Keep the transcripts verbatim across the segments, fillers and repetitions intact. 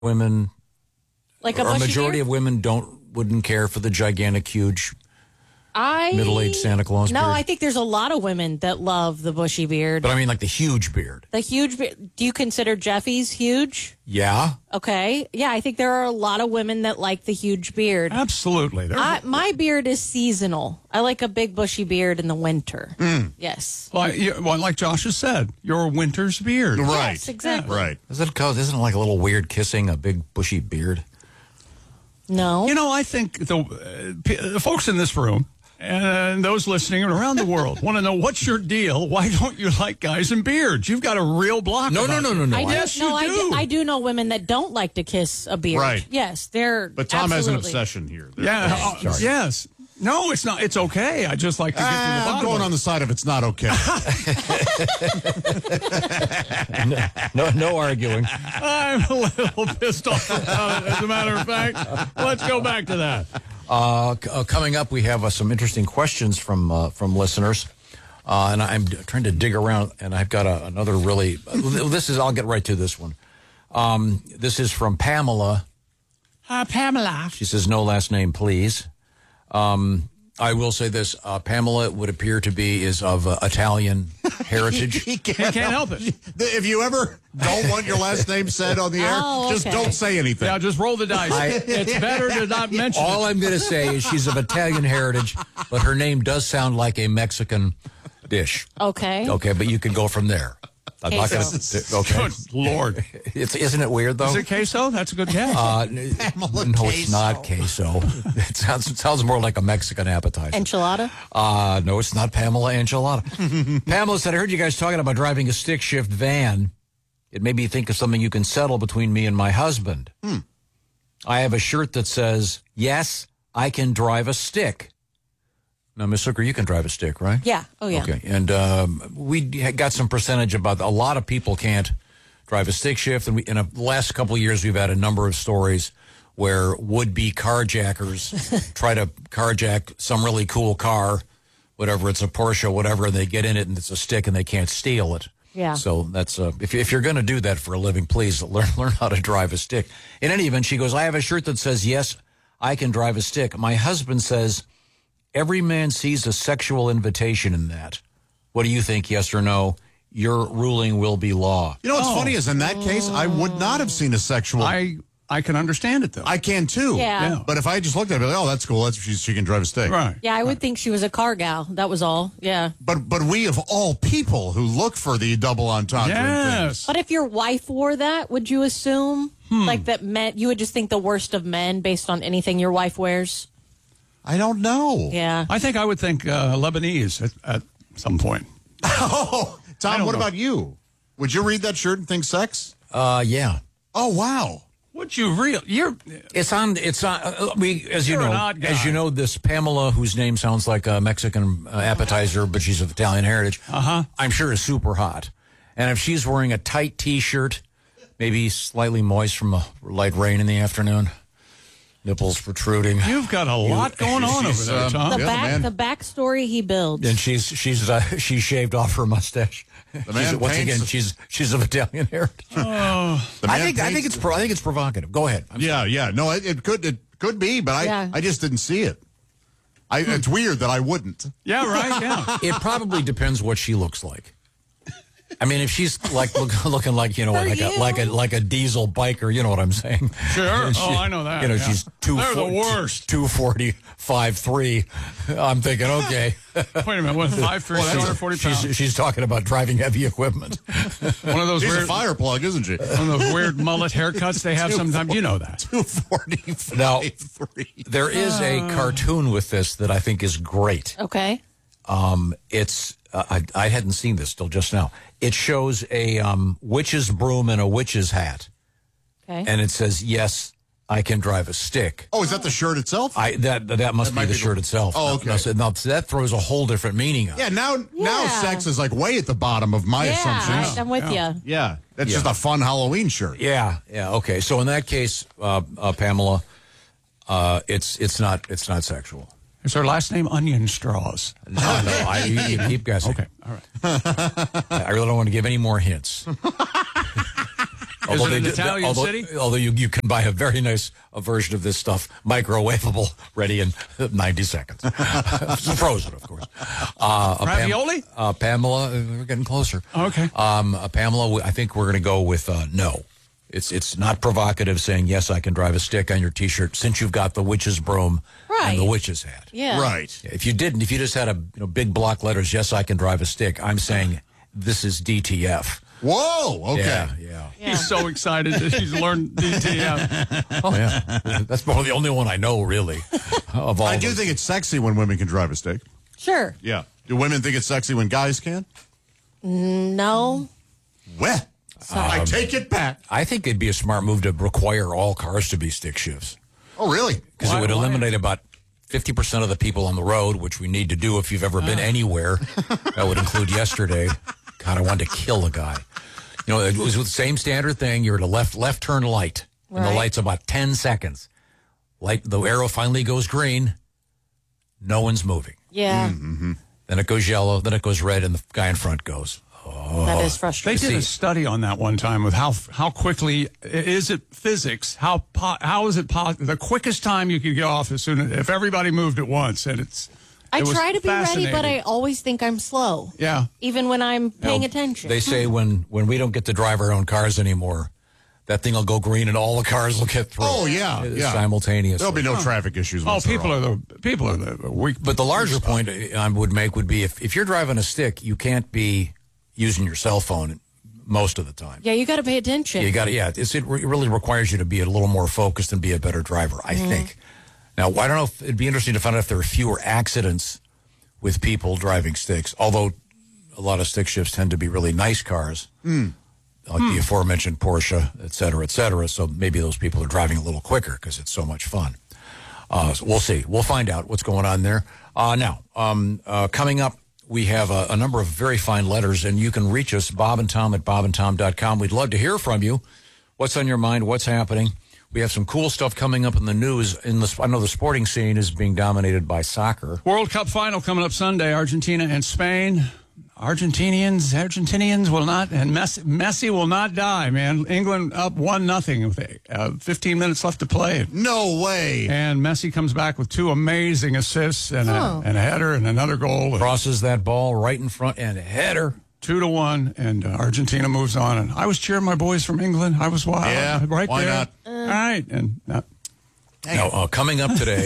women, Like a or a bushy majority beard? of women don't wouldn't care for the gigantic, huge, I middle-aged Santa Claus No, beard? I think there's a lot of women that love the bushy beard. But I mean, like the huge beard. The huge beard. Do you consider Jeffy's huge? Yeah. Okay. Yeah, I think there are a lot of women that like the huge beard. Absolutely. There's- I, my beard is seasonal. I like a big bushy beard in the winter. Mm. Yes. Like, you- well, like Josh has said, your winter's beard. Right. Yes, exactly. Right. Is it cause, isn't it like a little weird kissing a big bushy beard? No. You know, I think the, uh, p- the folks in this room and those listening around the world want to know, what's your deal? Why don't you like guys in beards? You've got a real block. No, about no, no, no, you. no. I do, Yes, you no, I do. do. I do know women that don't like to kiss a beard. Right. Yes, they're. But Tom has an absolutely- obsession here. Yeah. uh, yes. No, it's not. It's okay. I just like to get to the Ah, bottom. I'm going of on it. the side of it's not okay. No, no arguing. I'm a little pissed off about it, as a matter of fact. Let's go back to that. Uh, c- uh, coming up, we have uh, some interesting questions from uh, from listeners, uh, and I'm d- trying to dig around, and I've got a, another really. Uh, this is. I'll get right to this one. Um, this is from Pamela. Uh, Pamela. She says, "No last name, please." Um, I will say this: uh, Pamela would appear to be is of uh, Italian heritage. he can't, He can't help it. If you ever don't want your last name said on the air, Oh, just okay. don't say anything. Yeah, just roll the dice. I- It's better to not mention All it. I'm going to say is she's of Italian heritage, but her name does sound like a Mexican dish. Okay. Okay, but you can go from there. I'm not going Queso. to. Okay, Good Lord. it's, isn't it weird though? Is it queso? That's a good guess. Uh, n- Pamela no, queso. it's not queso. It sounds it sounds more like a Mexican appetizer. Enchilada? Uh, no, it's not Pamela Enchilada. Pamela said, I heard you guys talking about driving a stick shift van. It made me think of something you can settle between me and my husband. Hmm. I have a shirt that says, yes, I can drive a stick. Now, Miss Hooker, you can drive a stick, right? Yeah. Oh, yeah. Okay, and um, we got some percentage about a lot of people can't drive a stick shift, and we, in the last couple of years, we've had a number of stories where would-be carjackers try to carjack some really cool car, whatever, it's a Porsche, whatever, and they get in it and it's a stick and they can't steal it. Yeah. So that's uh, if, if you're going to do that for a living, please learn learn how to drive a stick. In any event, she goes, I have a shirt that says, yes, I can drive a stick. My husband says, every man sees a sexual invitation in that. What do you think, yes or no? Your ruling will be law. You know what's Oh. funny is in that case, I would not have seen a sexual. I, I I can understand it, though. can too. Yeah. Yeah. But if I just looked at it, I'd be like, oh, that's cool. That's she, she can drive a stick. Right. Yeah, I would think she was a car gal. That was all. Yeah. But but we of all people who look for the double entendre. and things. Yes. But if your wife wore that, would you assume Hmm. like that men? You would just think the worst of men based on anything your wife wears. I don't know. Yeah. I think I would think uh, Lebanese at, at some point. Oh, I Tom, don't what know. about you? Would you read that shirt and think sex? Uh, yeah. Oh, wow. Would you real? You're It's on. It's on. Uh, we, as you You're an know, odd guy. as you know, this Pamela, whose name sounds like a Mexican uh, appetizer, but she's of Italian heritage. Uh Uh-huh. I'm sure is super hot. And if she's wearing a tight T-shirt, maybe slightly moist from a light rain in the afternoon, nipples protruding, You've got a lot going on over she's, there, um, Tom. The Yeah, back, man. the backstory he builds. and she's she's uh, she's shaved off her mustache. The man She's- once paints- again, she's she's of Italian heritage. The I man think I think paints- it's pro, I think it's provocative. Go ahead. I'm Yeah, yeah. No, it, it could it could be, but I Yeah. I just didn't see it. I, it's weird that I wouldn't. Yeah, right. Yeah. It probably depends what she looks like. I mean, if she's like look, looking like you know For like a you. like a like a diesel biker, you know what I'm saying? Sure. And Oh, I know that, You know, yeah. she's two. They're the worst. Two forty, five three. I'm thinking, okay. Wait a minute. What? Five, three, two hundred forty pounds. She's she's talking about driving heavy equipment. One of those She's a weird, fire plug, isn't she? one of those weird mullet haircuts they have sometimes. You know that. two forty-five, Now- three. There is a cartoon with this that I think is great. Okay. Um, it's uh, I I hadn't seen this till just now. It shows a um, witch's broom and a witch's hat, Okay. and it says, "Yes, I can drive a stick." Oh, is that the shirt itself? I that that must That be might the be the- shirt itself. Oh, okay. Now, so- now, so that throws a whole different meaning on it. yeah, now now Yeah. sex is like way at the bottom of my yeah, assumptions. I'm with Yeah. you. Yeah, that's Yeah. just a fun Halloween shirt. Yeah, yeah, okay. So in that case, uh, uh, Pamela, uh, it's it's not it's not sexual. Is her last name Onion Straws? No, no, I, you, you keep guessing. Okay. All right. I really don't want to give any more hints. Although it an do- Italian although, city? Although you, you can buy a very nice uh, version of this stuff, microwavable, ready in ninety seconds. It's frozen, of course. Uh, a Pam- Ravioli? uh, Pamela, uh, we're getting closer. Okay. Um, uh, Pamela, I think we're going to go with uh, no. It's it's not provocative saying, yes, I can drive a stick on your T-shirt since you've got the witch's broom Right. and the witch's hat. Yeah. Right. If you didn't, if you just had a you know, big block letters, yes, I can drive a stick, I'm saying this is D T F. Whoa. Okay. Yeah, yeah. Yeah. He's so excited that he's learned D T F. Oh, yeah. That's probably the only one I know, really, of all I do those. think it's sexy when women can drive a stick. Sure. Yeah. Do women think it's sexy when guys can? No. Well, I take it back. I think it'd be a smart move to require all cars to be stick shifts Oh, really? because it Why- would why? eliminate about fifty percent of the people on the road, which we need to do if you've ever been anywhere. That would include yesterday. God, I wanted to kill a guy. You know, it was the same standard thing. You're at a left left turn light, and the Right. light's about ten seconds. Light, the arrow finally goes green. No one's moving. Yeah. Then it goes yellow. Then it goes red, and the guy in front goes. That is They frustrating. did a study on that one time with how how quickly is it physics? How po- how is it po- the quickest time you could get off as soon as if everybody moved at once? And it's I it was try to be ready, but I fascinating. always think I'm slow. Yeah. Even when I'm paying Now, attention. They say when, when we don't get to drive our own cars anymore, that thing will go green and all the cars will get through. Oh, yeah, uh, yeah. Simultaneously. There'll be no traffic issues. Oh, once they're people off. are the people are the weak. But the larger point I would make would be if, if you're driving a stick, you can't be using your cell phone most of the time. yeah, you got to pay attention. You got to, yeah, it's, it re- really requires you to be a little more focused and be a better driver, I think. Now, I don't know if it'd be interesting to find out if there are fewer accidents with people driving sticks, although a lot of stick shifts tend to be really nice cars, like the aforementioned Porsche, et cetera, et cetera. So maybe those people are driving a little quicker because it's so much fun. Uh, so we'll see. We'll find out what's going on there. Uh, now, um, uh, coming up, we have a, a number of very fine letters, and you can reach us, Bob and Tom at bob and tom dot com. We'd love to hear from you. What's on your mind? What's happening? We have some cool stuff coming up in the news. In the, I know the sporting scene is being dominated by soccer. World Cup final coming up Sunday, Argentina and Spain. Argentinians, Argentinians will not, and Messi, Messi will not die, man. England up one nothing with uh, fifteen minutes left to play, No way. and Messi comes back with two amazing assists and, Oh. a, and a header and another goal. Crosses that ball right in front and a header. Two to one, and uh, Argentina moves on. And I was cheering my boys from England. I was wild, Yeah, right why there. not? All right, and uh, Now, uh, coming up today,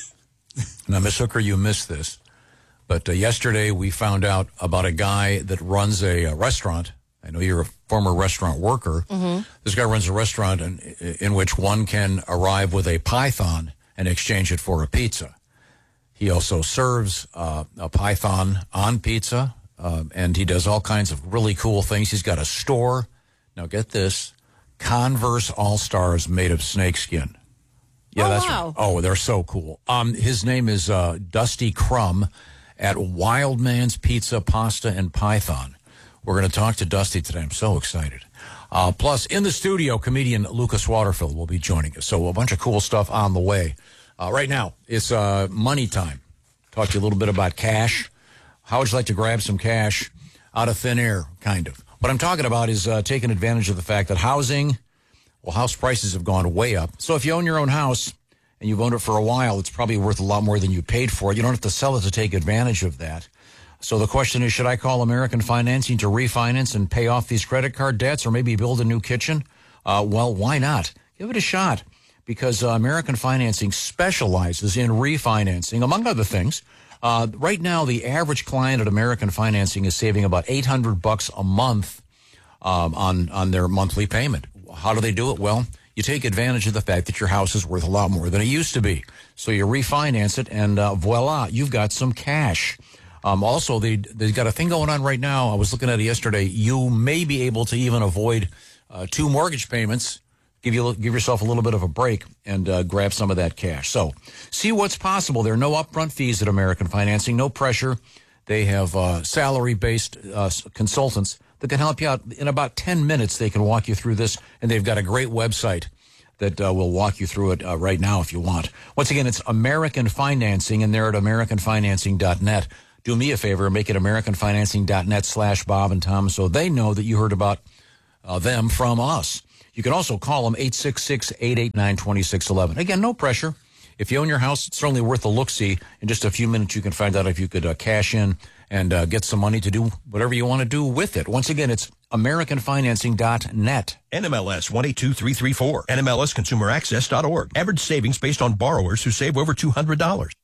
now, Miss Hooker, you missed this, but uh, yesterday we found out about a guy that runs a, uh restaurant. I know you're a former restaurant worker. This guy runs a restaurant in, in which one can arrive with a python and exchange it for a pizza. He also serves uh, a python on pizza, uh, and he does all kinds of really cool things. He's got a store. Now, get this, Converse All-Stars made of snakeskin. Yeah, Oh, that's wow. right. Oh, they're so cool. Um, his name is uh, Dusty Crumb at Wildman's Pizza, Pasta, and Python. We're going to talk to Dusty today. I'm so excited. Uh, plus, in the studio, comedian Lucas Waterfield will be joining us. So a bunch of cool stuff on the way. Uh, right now, it's uh, money time. Talk to you a little bit about cash. How would you like to grab some cash out of thin air, kind of? What I'm talking about is uh, taking advantage of the fact that housing, well, house prices have gone way up. So if you own your own house and you've owned it for a while, it's probably worth a lot more than you paid for it. You don't have to sell it to take advantage of that. So the question is, should I call American Financing to refinance and pay off these credit card debts or maybe build a new kitchen? Uh, well, why not? Give it a shot because uh, American Financing specializes in refinancing, among other things. Uh, right now, the average client at American Financing is saving about eight hundred bucks a month um, on, on their monthly payment. How do they do it? Well, you take advantage of the fact that your house is worth a lot more than it used to be. So you refinance it, and uh, voila, you've got some cash. Um, also, they, they've got a thing going on right now. I was looking at it yesterday. You may be able to even avoid uh, two mortgage payments, give you give yourself a little bit of a break, and uh, grab some of that cash. So see what's possible. There are no upfront fees at American Financing, no pressure. They have uh, salary-based uh, consultants that can help you out. In about ten minutes, they can walk you through this, and they've got a great website that uh, will walk you through it uh, right now if you want. Once again, it's American Financing, and they're at american financing dot net. Do me a favor, make it american financing dot net slash Bob and Tom so they know that you heard about uh, them from us. You can also call them eight six six, eight eight nine, two six one one. Again, no pressure. If you own your house, it's certainly worth a look-see. In just a few minutes, you can find out if you could uh, cash in and uh, get some money to do whatever you want to do with it. Once again, it's American Financing dot net. N M L S one eight two three three four. N M L S Consumer Access dot org. Average savings based on borrowers who save over two hundred dollars.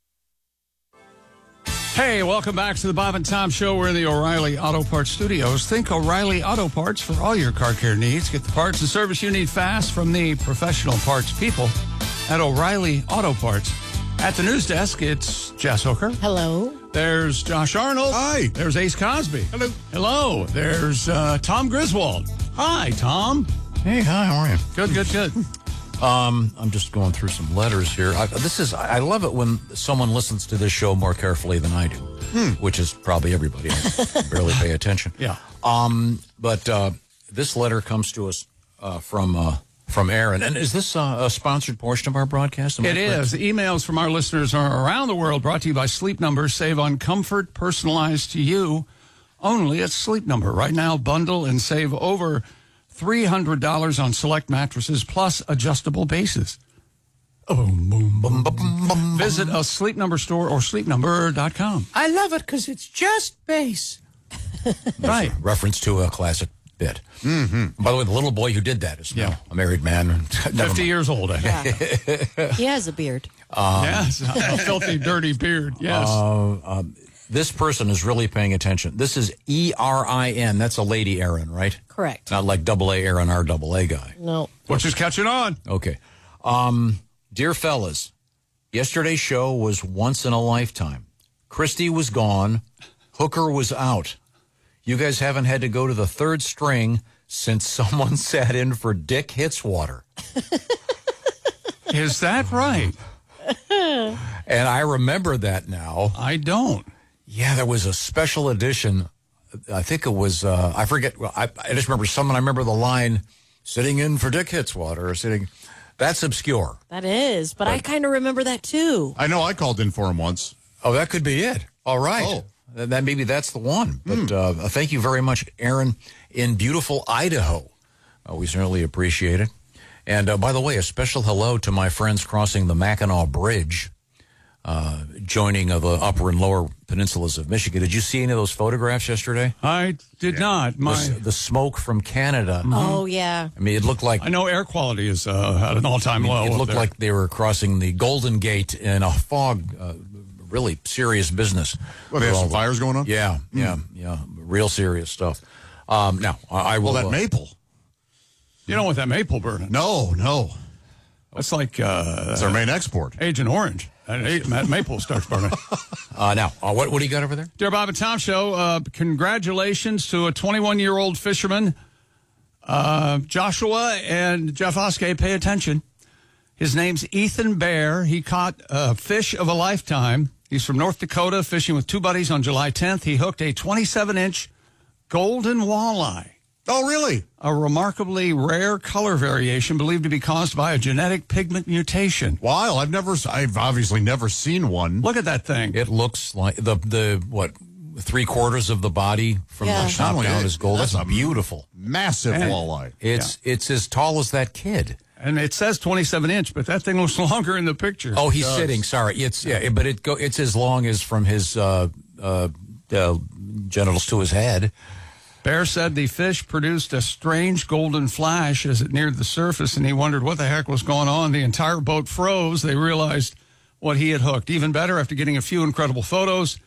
Hey, welcome back to the Bob and Tom Show. We're in the O'Reilly Auto Parts Studios. Think O'Reilly Auto Parts for all your car care needs. Get the parts and service you need fast from the professional parts people at O'Reilly Auto Parts. At the news desk, it's Jess Hooker. Hello. There's Josh Arnold. Hi. There's Ace Cosby. Hello. Hello. There's uh, Tom Griswold. Hi, Tom. Hey, hi, how are you? Good, good, good. Um, I'm just going through some letters here. I, this is I love it when someone listens to this show more carefully than I do, hmm. which is probably everybody. I barely pay attention. Yeah. Um, but uh, this letter comes to us uh, from uh, from Aaron. And is this uh, a sponsored portion of our broadcast? Am I It correct? is. Emails from our listeners are around the world, brought to you by Sleep Number. Save on comfort, personalized to you, only at Sleep Number. Right now, bundle and save over three hundred dollars on select mattresses plus adjustable bases. Oh, boom, boom, boom, boom. Visit a Sleep Number store or sleep number dot com. I love it because it's just bass. Right. Reference to a classic bit. Mm-hmm. By the way, the little boy who did that is now Yeah. a married man. fifty years old, I think. Yeah. He has a beard. Um, Yes, a filthy, dirty beard. Yes. Uh, um, this person is really paying attention. This is E R I N. That's a lady Aaron, right? Correct. Not like double A Aaron, our double A guy. No. Which is catching on. Okay. Um, dear fellas, yesterday's show was once in a lifetime. Christy was gone. Hooker was out. You guys haven't had to go to the third string since someone sat in for Dick Hitswater. Is that right? And I remember that now. I don't. Yeah, there was a special edition. I think it was, uh, I forget. Well, I, I just remember someone, I remember the line, sitting in for Dick Hitswater, or sitting. That's obscure. That is, but, but I kind of remember that too. I know I called in for him once. Oh, that could be it. All right. Oh. That, that maybe that's the one. But Mm. uh, thank you very much, Aaron, in beautiful Idaho. Uh, we certainly appreciate it. And uh, by the way, a special hello to my friends crossing the Mackinac Bridge, uh, joining of the upper and lower peninsulas of Michigan. Did you see any of those photographs yesterday? I did not. My, The, the smoke from Canada. Oh, yeah. I mean, it looked like I know air quality is uh, at an all-time low. it up looked there. like they were crossing the Golden Gate in a fog. Uh, really serious business. Well, they have With all some the- fires going on? Yeah, yeah, yeah. Real serious stuff. Um, now, I I will. Well, that uh, maple. You don't want that maple burning. No, no. That's like uh, It's our main export. Agent Orange. That, that maple starts burning. uh, now, uh, what, what do you got over there? Dear Bob and Tom Show, uh, congratulations to a twenty-one-year-old fisherman, uh, Joshua and Jeff Oskey. Pay attention. His name's Ethan Bear. He caught a fish of a lifetime. He's from North Dakota, fishing with two buddies on July tenth. He hooked a twenty-seven inch golden walleye, Oh, really? a remarkably rare color variation believed to be caused by a genetic pigment mutation. Wow, I've never, I've obviously never seen one. Look at that thing. It looks like the the what three quarters of the body from Yeah. the top Not down only- is gold. That's, that's a- beautiful. Massive And- walleye. It's it's as tall as that kid. And it says twenty-seven inch, but that thing looks longer in the picture. Oh, he's sitting. Sorry, it's yeah, but it go. It's as long as from his uh, uh, uh, genitals to his head. Bear said the fish produced a strange golden flash as it neared the surface, and he wondered what the heck was going on. The entire boat froze. They realized what he had hooked. Even better, after getting a few incredible photos,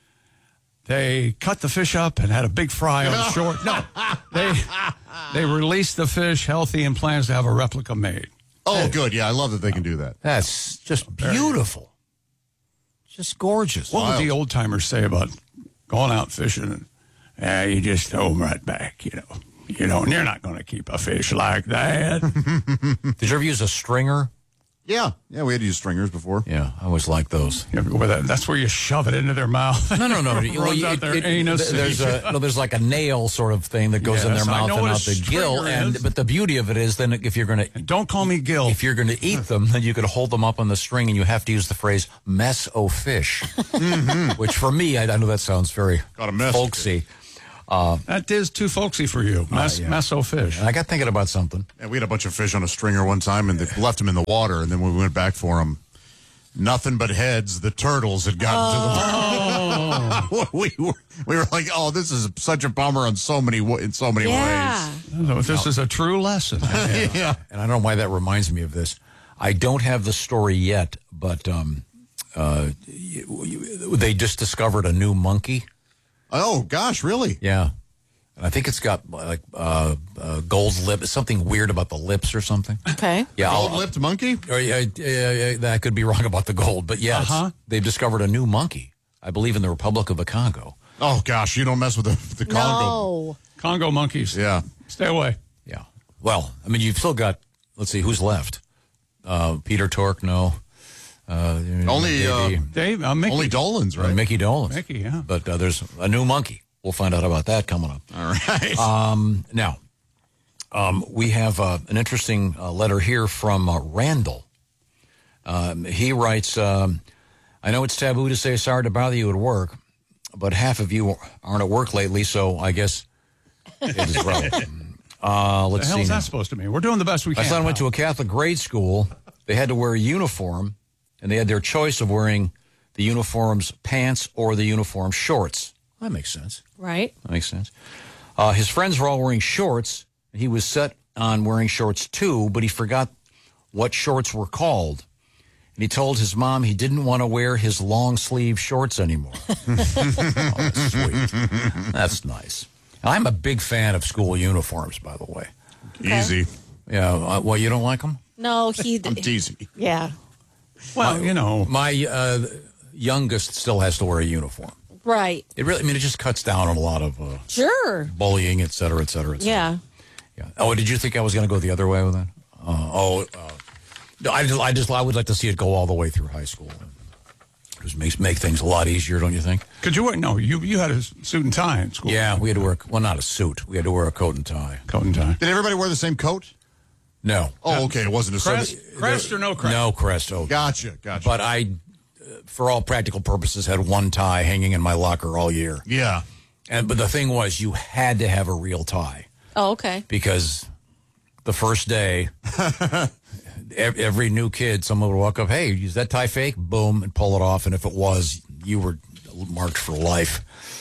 they cut the fish up and had a big fry on shore. No, they they released the fish healthy and plans to have a replica made. Oh, good. Yeah, I love that they can do that. That's just beautiful. Just gorgeous. What would Wild. the old timers say about going out fishing and uh, you just throw them right back, you know? You know, and you're not going to keep a fish like that. Did you ever use a stringer? Yeah, yeah, we had to use stringers before. Yeah, I always liked those. You know, with that- that's where you shove it into their mouth. No, no, no. It runs out their anus. There's a no, there's like a nail sort of thing that goes in Yes, their I mouth know and what a out the gill. stringer And is. but the beauty of it is, then if you're going to Don't call me Gil. if you're going to eat them, then you could hold them up on the string, and you have to use the phrase "mess o fish," which for me, I, I know that sounds very Got a mess. folksy. That is too folksy for you. Mess, Uh, yeah. Meso fish. And I got thinking about something. And we had a bunch of fish on a stringer one time, and they left them in the water. And then when we went back for them, nothing but heads. The turtles had gotten to the water. we were we were like, oh, this is such a bummer on so many wa- in so many Yeah. ways. This is a true lesson. Yeah. And I don't know why that reminds me of this. I don't have the story yet, but um, uh, you, you, they just discovered a new monkey. Oh gosh, really? Yeah. And I think it's got like uh, uh, gold lip, something weird about the lips or something. Okay. Yeah, I'll- Gold-lipped monkey? Or, yeah, yeah, yeah, that could be wrong about the gold, but yeah, it's- Uh-huh. they've discovered a new monkey. I believe in the Republic of the Congo. Oh gosh, you don't mess with the, the Congo. No. Congo monkeys. Yeah. Stay away. Yeah. Well, I mean, you've still got. Let's see, who's left? Uh, Peter Tork, no. Uh, Only, uh, maybe, Dave, uh, Mickey. Only Dolan's, uh, right? Mickey Dolan. Mickey, yeah. But uh, there's a new monkey. We'll find out about that coming up. All right. Um, now, um, we have uh, an interesting uh, letter here from uh, Randall. Um, he writes, um, I know it's taboo to say sorry to bother you at work, but half of you aren't at work lately, so I guess it is relevant. Uh, What let's the hell see. is now. that supposed to mean? We're doing the best we My can. son went to pal. a Catholic grade school. They had to wear a uniform, and they had their choice of wearing the uniform's pants or the uniform shorts. That makes sense. Right. That makes sense. Uh, his friends were all wearing shorts. And he was set on wearing shorts too, but he forgot what shorts were called. And he told his mom he didn't want to wear his long sleeve shorts anymore. Oh, that's sweet. That's nice. I'm a big fan of school uniforms, by the way. Easy. Yeah. Uh, well, you don't like them? No, he. I'm teasing. Yeah. Well, you know. My uh, youngest still has to wear a uniform. Right. It really, I mean, it just cuts down on a lot of uh, Sure. bullying, et cetera, et cetera, et cetera. Yeah. Yeah. Oh, did you think I was going to go the other way with that? Uh, oh, uh, no, I just, I just, I would like to see it go all the way through high school. Just makes make things a lot easier, don't you think? Could you wear? No, you you had a suit and tie in school. Yeah, we had to wear, well, not a suit. We had to wear a coat and tie. Coat and tie. Did everybody wear the same coat? No. Oh, okay. It wasn't a Crest, service. crest or no crest? No crest. Oh, Gotcha. Gotcha. but I, uh, for all practical purposes, had one tie hanging in my locker all year. yeah. And but the thing was, you had to have a real tie Oh, okay. because the first day, ev- every new kid, someone would walk up, "Hey, is that tie fake?" Boom, and pull it off. And if it was, you were marked for life.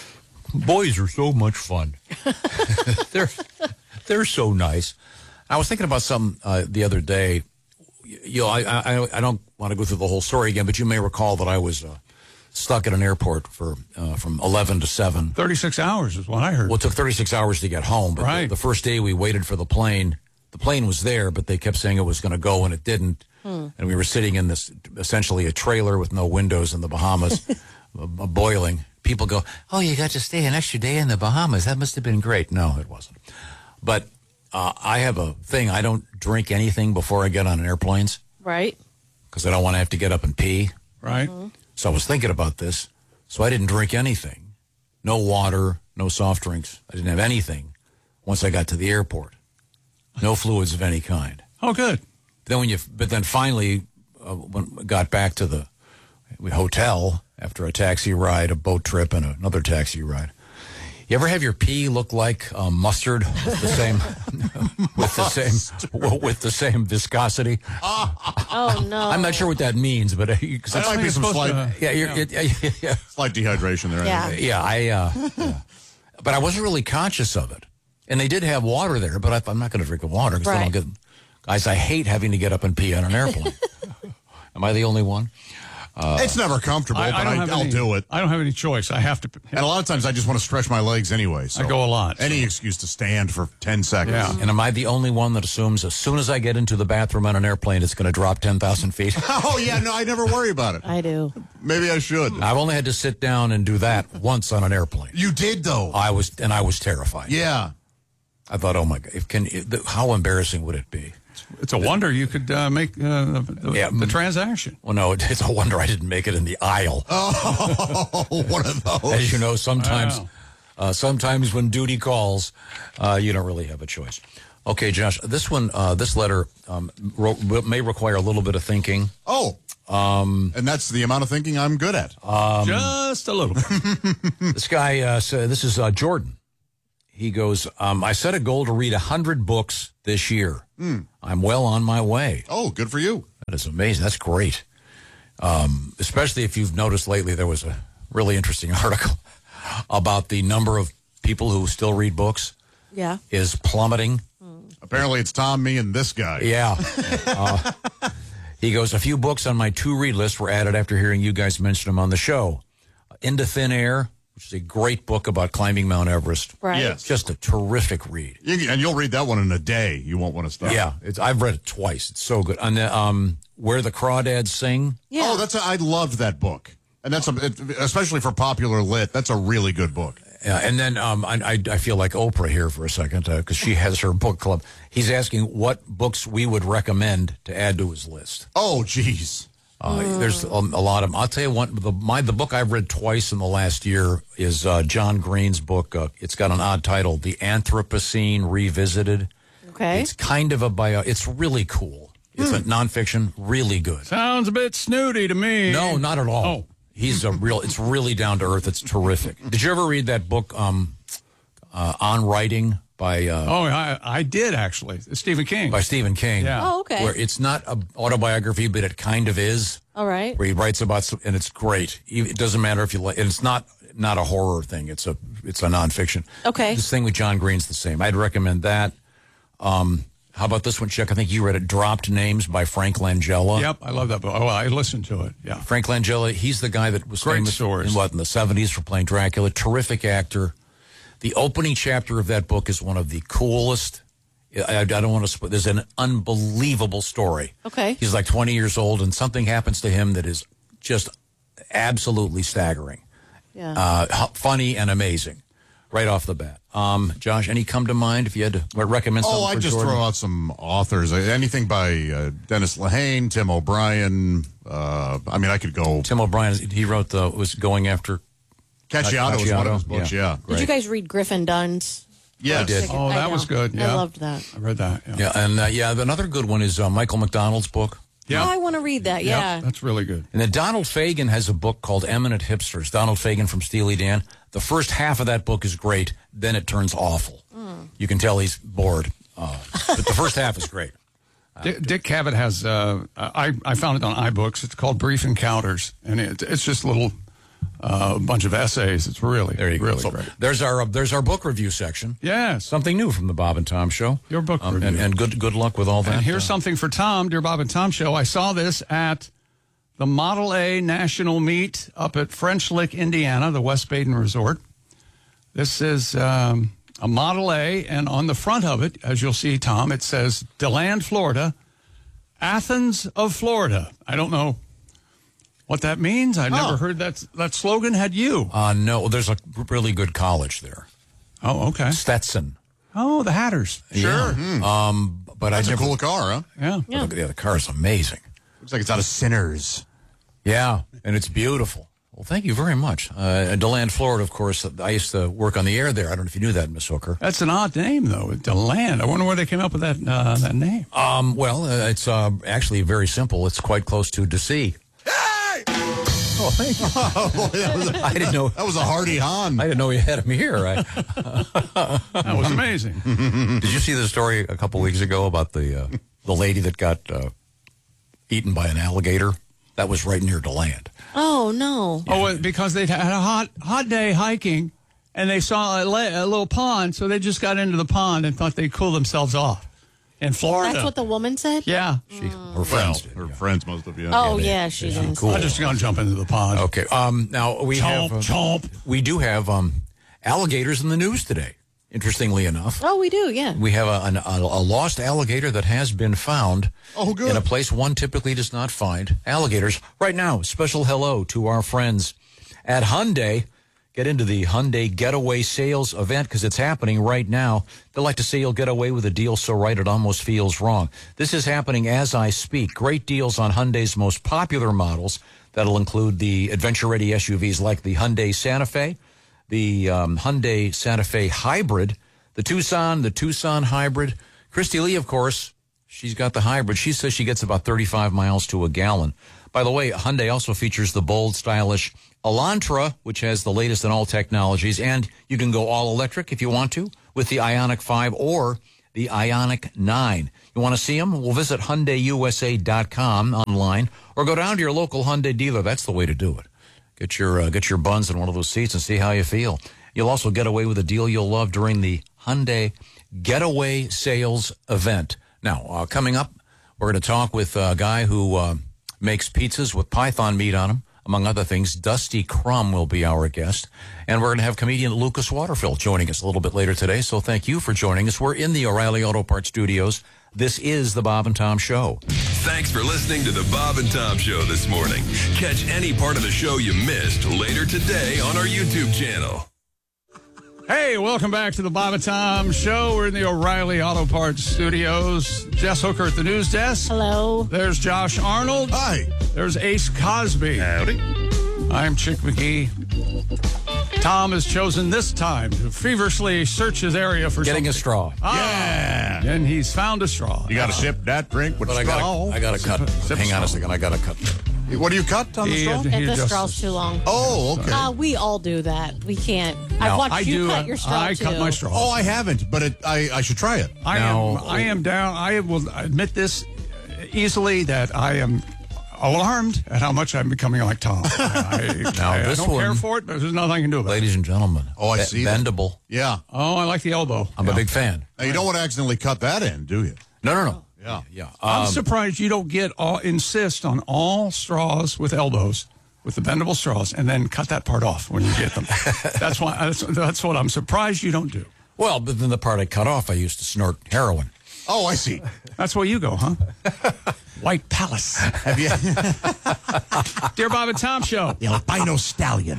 Boys are so much fun. they're they're so nice. I was thinking about something uh, the other day. You know, I, I I don't want to go through the whole story again, but you may recall that I was uh, stuck at an airport for uh, from eleven to seven. Thirty-six hours is what I heard. Well, it took thirty-six hours to get home. But the- Right. the, first day we waited for the plane, the plane was there, but they kept saying it was going to go, and it didn't. And we were sitting in this essentially a trailer with no windows in the Bahamas, uh, boiling. People go, "Oh, you got to stay an extra day in the Bahamas. That must have been great." No, it wasn't. But uh, I have a thing. I don't drink anything before I get on airplanes Right. because I don't want to have to get up and pee. Right. So I was thinking about this. So I didn't drink anything. No water, no soft drinks. I didn't have anything once I got to the airport. No fluids of any kind. Oh, good. Then when you, but then finally, uh, when we got back to the hotel after a taxi ride, a boat trip, and another taxi ride. You ever have your pee look like um, mustard with the same with the same with the same viscosity? Oh no. I'm not sure what that means, but uh, 'cause That it's- might be it's some supposed slight, to- yeah, you're, it, yeah, yeah. slight dehydration there. Yeah. Yeah, I, uh, yeah. But I wasn't really conscious of it. And they did have water there, but I, I'm not going to drink the water because Right. then I'll get. Guys, I hate having to get up and pee on an airplane. Am I the only one? It's never comfortable, I, but I I don't have I'll any, do it. I don't have any choice. I have to. And a lot of times I just want to stretch my legs anyway. So I go a lot, Any so. excuse to stand for ten seconds. Yeah. And am I the only one that assumes as soon as I get into the bathroom on an airplane, it's going to drop ten thousand feet? Oh, yeah. No, I never worry about it. I do. Maybe I should. I've only had to sit down and do that once on an airplane. You did, though. I was, and I was terrified. Yeah. I thought, oh my God, if can, if, how embarrassing would it be? It's a wonder you could uh, make uh, the, Yeah. the transaction. Well, no, it's a wonder I didn't make it in the aisle. Oh, one of those. As you know, sometimes, Wow. uh, sometimes when duty calls, uh, you don't really have a choice. Okay, Josh, this one, uh, this letter um, ro- may require a little bit of thinking. Oh. Um, and that's the amount of thinking I'm good at. Um, Just a little bit. This guy, uh, said, this is uh, Jordan. he goes, um, I set a goal to read one hundred books this year. Mm. I'm well on my way. Oh, good for you. That is amazing. That's great. Um, especially if you've noticed lately, there was a really interesting article about the number of people who still read books Yeah. is plummeting. Apparently it's Tom, me, and this guy. Yeah. Uh, he goes, a few books on my to-read list were added after hearing you guys mention them on the show. Into Thin Air, which is a great book about climbing Mount Everest. Right. Yes. Just a terrific read. You, and you'll read that one in a day. You won't want to stop. Yeah, it's, I've read it twice. It's so good. And the, um, Where the Crawdads Sing. Yeah. Oh, that's a, I loved that book. And that's a, it, especially for popular lit, that's a really good book. Yeah, and then um, I, I, I feel like Oprah here for a second because uh, she has her book club. He's asking what books we would recommend to add to his list. Oh, geez. Uh, There's a, a lot of them. I'll tell you what, the, my, the book I've read twice in the last year is uh, John Green's book. Uh, it's got an odd title, The Anthropocene Revisited. Okay. It's kind of a bio. It's really cool. It's a nonfiction, really good. Sounds a bit snooty to me. No, not at all. Oh. He's a real, it's really down to earth. It's terrific. Did you ever read that book, um, uh, On Writing by, uh, Oh, I, I did actually. Stephen King. by Stephen King? Yeah. Oh, okay. Where it's not an autobiography, but it kind of is. All right. Where he writes about, some, and it's great. It doesn't matter if you like, and it's not, not a horror thing. It's a, it's a nonfiction. Okay. This thing with John Green's the same. I'd recommend that. Um, How about this one, Chuck? I think you read it, Dropped Names by Frank Langella. Yep, I love that book. Oh, I listened to it. Yeah. Frank Langella, he's the guy that was Great famous stories. in what, in the seventies for playing Dracula. Terrific actor. The opening chapter of that book is one of the coolest. I, I don't want to split. There's an unbelievable story. Okay. He's like twenty years old, and something happens to him that is just absolutely staggering. Yeah. Uh, h- funny and amazing right off the bat. Um, Josh, any come to mind if you had to recommend something Oh, for I just Jordan? throw out some authors. Uh, Anything by uh, Dennis Lehane, Tim O'Brien. Uh, I mean, I could go. Tim O'Brien, he wrote the, was going after. Cacciato was one of his Cacciato, books, yeah. yeah. Did you guys read Griffin Dunn's? Yes. I did. Oh, I that know. was good. I Yeah. loved that. I read that. Yeah. Yeah, and uh, yeah, another good one is uh, Michael McDonald's book. Yeah. Oh, I want to read that. Yep, Yeah. that's really good. And then Donald Fagen has a book called Eminent Hipsters. Donald Fagen from Steely Dan. The first half of that book is great. Then it turns awful. Mm. You can tell he's bored. Uh, but the first half is great. Dick, Dick Cavett has, uh, I, I found it on iBooks. It's called Brief Encounters. And it, it's just a little uh, bunch of essays. It's really, There you really go. So great. there's our uh, there's our book review section. Yes. Something new from the Bob and Tom Show. Your book Um, review. and, and good good luck with all that. And here's uh, something for Tom, Dear Bob and Tom Show. I saw this at the Model A National Meet up at French Lick, Indiana, the West Baden Resort. This is um, a Model A, and on the front of it, as you'll see, Tom, it says DeLand, Florida, Athens of Florida. I don't know what that means. I never heard that that slogan had you. Uh, no, there's a really good college there. Oh, okay. Stetson. Oh, the Hatters. Sure. Um, but That's I a never, cool car, huh? Yeah. Yeah. Look at the other car is amazing. Looks like it's out of Sinners. Yeah, and it's beautiful. Well, thank you very much. Uh, DeLand, Florida, of course. I used to work on the air there. I don't know if you knew that, Miss Hooker. That's an odd name, though. DeLand. I wonder where they came up with that uh, that name. Um, well, uh, it's uh, actually very simple. It's quite close to D C. Oh, thank you. Oh, that, was a, I didn't know. that was a hearty hon. I didn't know you had him here. I, That was amazing. did you see the story a couple weeks ago about the uh, the lady that got uh, eaten by an alligator? That was right near DeLand. Oh, no. Oh, uh, because they had a hot hot day hiking, and they saw a, la- a little pond, so they just got into the pond and thought they'd cool themselves off in Florida. That's what the woman said? yeah. She, her Well, friends did. her yeah. friends must have, yeah. Oh, yeah, she did. Cool. I'm just going to jump into the pond. Okay. Um, now we Chomp, have uh, chomp. we do have um, alligators in the news today. Interestingly enough, Oh, we do, yeah. we have a, an, a, a lost alligator that has been found. Oh, good. In a place one typically does not find alligators. Right now, special hello to our friends at Hyundai. Get into the Hyundai Getaway Sales event because it's happening right now. They like to say you'll get away with a deal so right it almost feels wrong. This is happening as I speak. Great deals on Hyundai's most popular models. That'll include the adventure-ready S U Vs like the Hyundai Santa Fe, the um, Hyundai Santa Fe Hybrid, the Tucson, the Tucson Hybrid. Christy Lee, of course, she's got the hybrid. She says she gets about thirty-five miles to a gallon. By the way, Hyundai also features the bold, stylish Elantra, which has the latest in all technologies, and you can go all electric if you want to, with the Ioniq five or the Ioniq nine. You want to see them? Well, visit Hyundai U S A dot com online or go down to your local Hyundai dealer. That's the way to do it. Get your uh, get your buns in one of those seats and see how you feel. You'll also get away with a deal you'll love during the Hyundai Getaway Sales event. Now, uh, coming up, we're going to talk with a guy who uh, makes pizzas with python meat on them, among other things. Dusty Crum will be our guest. And we're going to have comedian Lucas Waterfield joining us a little bit later today. So thank you for joining us. We're in the O'Reilly Auto Parts studios. This is the Bob and Tom Show. Thanks for listening to the Bob and Tom Show this morning. Catch any part of the show you missed later today on our YouTube channel. Hey, welcome back to the Bob and Tom Show. We're in the O'Reilly Auto Parts studios. Jess Hooker at the news desk. Hello. There's Josh Arnold. Hi. There's Ace Cosby. Howdy. I'm Chick McGee. Tom has chosen this time to feverishly search his area for Getting something. a straw. Ah, Yeah. and he's found a straw. You got to sip that drink with But I straw. got I got to cut. Sip Hang on a straw. second. I got to cut. What do you cut on the He- straw? he If the adjusts straw's this. too long. Oh, okay. Uh, we all do that. We can't. Now, I've watched I you do. cut your straw, I too. cut my straw. Oh, I haven't, but it, I, I should try it. I Now- am. I am down. I will admit this easily that I am alarmed at how much I'm becoming like Tom. I, Now, I, I this don't care one- for it, but there's nothing I can do about it. Ladies and gentlemen. Oh, I be- see that. Bendable. Yeah. Oh, I like the elbow. I'm a big fan. Now, you don't want to accidentally cut that in, do you? No, no, no. Yeah. Yeah. I'm Um, surprised you don't get all insist on all straws with elbows, with the bendable straws, and then cut that part off when you get them. That's why. That's, that's what I'm surprised you don't do. well, but then the part I cut off, I used to snort heroin. Oh, I see. That's where you go, huh? White Palace. Have you? Dear Bob and Tom Show. The albino stallion.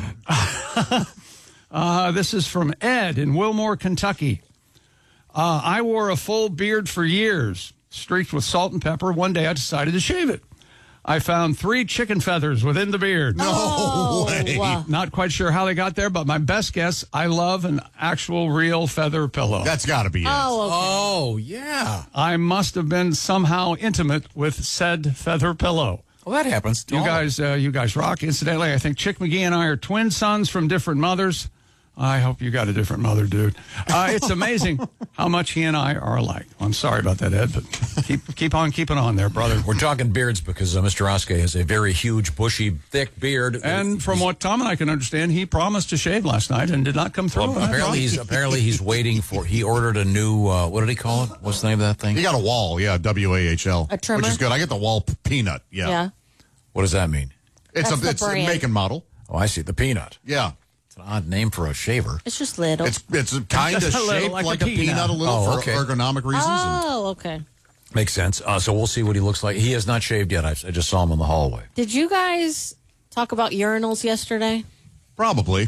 Uh, this is from Ed in Wilmore, Kentucky. Uh, I wore a full beard for years, streaked with salt and pepper. One day I decided to shave it. I found three chicken feathers within the beard. Oh, way. uh, Not quite sure how they got there, but my best guess, I love an actual real feather pillow. That's got to be it. oh, okay. Oh, yeah. I must have been somehow intimate with said feather pillow. Well, that happens. to You all of guys, uh, you guys rock. Incidentally, I think Chick McGee and I are twin sons from different mothers. I hope you got a different mother, dude. Uh, it's amazing how much he and I are alike. I'm sorry about that, Ed, but keep keep on keeping on there, brother. We're talking beards because uh, Mister Oskey has a very huge, bushy, thick beard. And from what Tom and I can understand, he promised to shave last night and did not come through. Well, apparently he's apparently he's waiting for. He ordered a new. Uh, what did he call it? What's the name of that thing? You got a wall, yeah, W A H L. A trimmer? Which is good. I get the wall p- peanut, yeah. Yeah. What does that mean? It's That's a the it's a brand. make and model. Oh, I see. The peanut. Yeah. It's an odd name for a shaver. It's just little. It's it's kind of Just a little shaped like like, a a peanut. peanut a little Oh, for okay. ergonomic reasons. and- oh, okay. Makes sense. Uh, so we'll see what he looks like. He has not shaved yet. I, I just saw him in the hallway. Did you guys talk about urinals yesterday? Probably.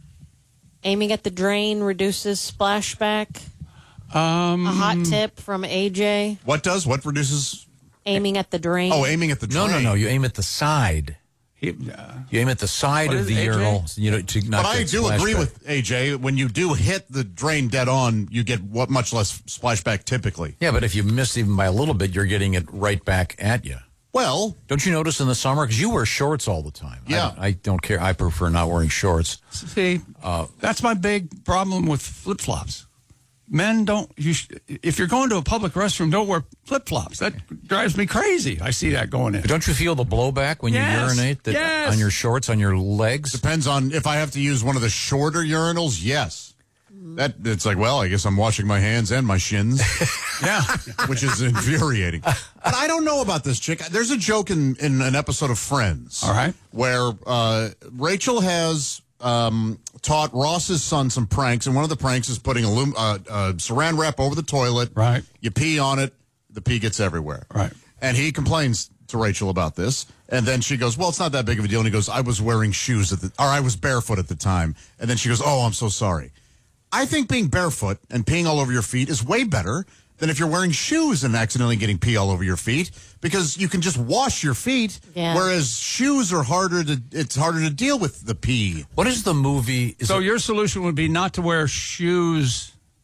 Aiming at the drain reduces splashback. Um, A hot tip from A J. What does? What reduces? Aiming at the drain. Oh, aiming at the No, no, drain. no. You aim at the side. he, uh, You aim at the side What of is the it, A J? urinal. You know, to not But I get do agree splashback. with A J. When you do hit the drain dead on, you get what much less splashback typically. Yeah, but if you miss even by a little bit, you're getting it right back at you. Well, Don't you notice in the summer? Because you wear shorts all the time. I Yeah. don't- I, don't care. I prefer not wearing shorts. see, that's my big problem with flip flops. Men don't. You sh- if you're going to a public restroom, don't wear flip flops. That drives me crazy. I see that going in. But don't you feel the blowback when Yes, you urinate that, yes. on your shorts, on your legs? depends on if I have to use one of the shorter urinals. Yes, that it's like, well, I guess I'm washing my hands and my shins, Yeah. which is infuriating. But I don't know about this chick. There's a joke in in an episode of Friends. All right. Where uh, Rachel has um, taught Ross's son some pranks, and one of the pranks is putting alum- uh, uh, saran wrap over the toilet. Right. You pee on it, the pee gets everywhere. Right. And he complains to Rachel about this, and then she goes, "Well, it's not that big of a deal." And he goes, "I was wearing shoes at the, or I was barefoot at the time." And then she goes, "Oh, I'm so sorry." I think being barefoot and peeing all over your feet is way better than if you're wearing shoes and accidentally getting pee all over your feet, because you can just wash your feet, Yeah. whereas shoes are harder to, it's harder to deal with the pee. What is the movie? Is So it- your solution would be not to wear shoes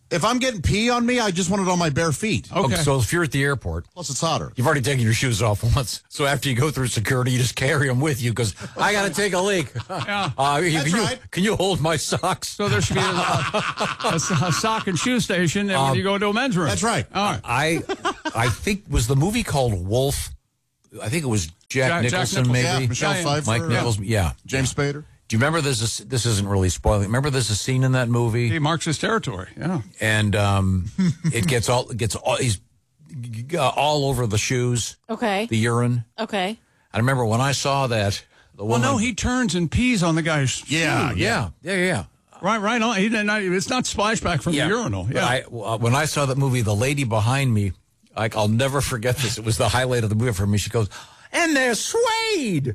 If I'm getting pee on me, I just want it on my bare feet. Okay. So if you're at the airport, Plus, it's hotter. you've already taken your shoes off once. So after you go through security, you just carry them with you because I got to take a leak. Yeah. Uh, you- That's can, you, right. can you hold my socks? So there should be a, a, a sock and shoe station and when you go to a men's room. That's right. All right. I I think was the movie called Wolf. I think it was Jack, Jack- Jack Nicholson, Nicholson. maybe. Yeah, Michelle Yeah, yeah. Pfeiffer. Mike uh, Nichols. Yeah. James Spader. Do you remember this? Is, this isn't really spoiling. Remember there's a scene in that movie, He marks his territory. Yeah. and um, it gets all it gets all he's uh, all over the shoes, Okay. the urine. Okay. I remember when I saw that. The Well, woman, no, he turns and pees on the guy's Yeah, shoe. yeah, yeah, yeah. Right, right on. He didn't, it's not splashback from the urinal. But Yeah. I, uh, when I saw that movie, the lady behind me, like I'll never forget this. It was the highlight of the movie for me. She goes, "And they're suede."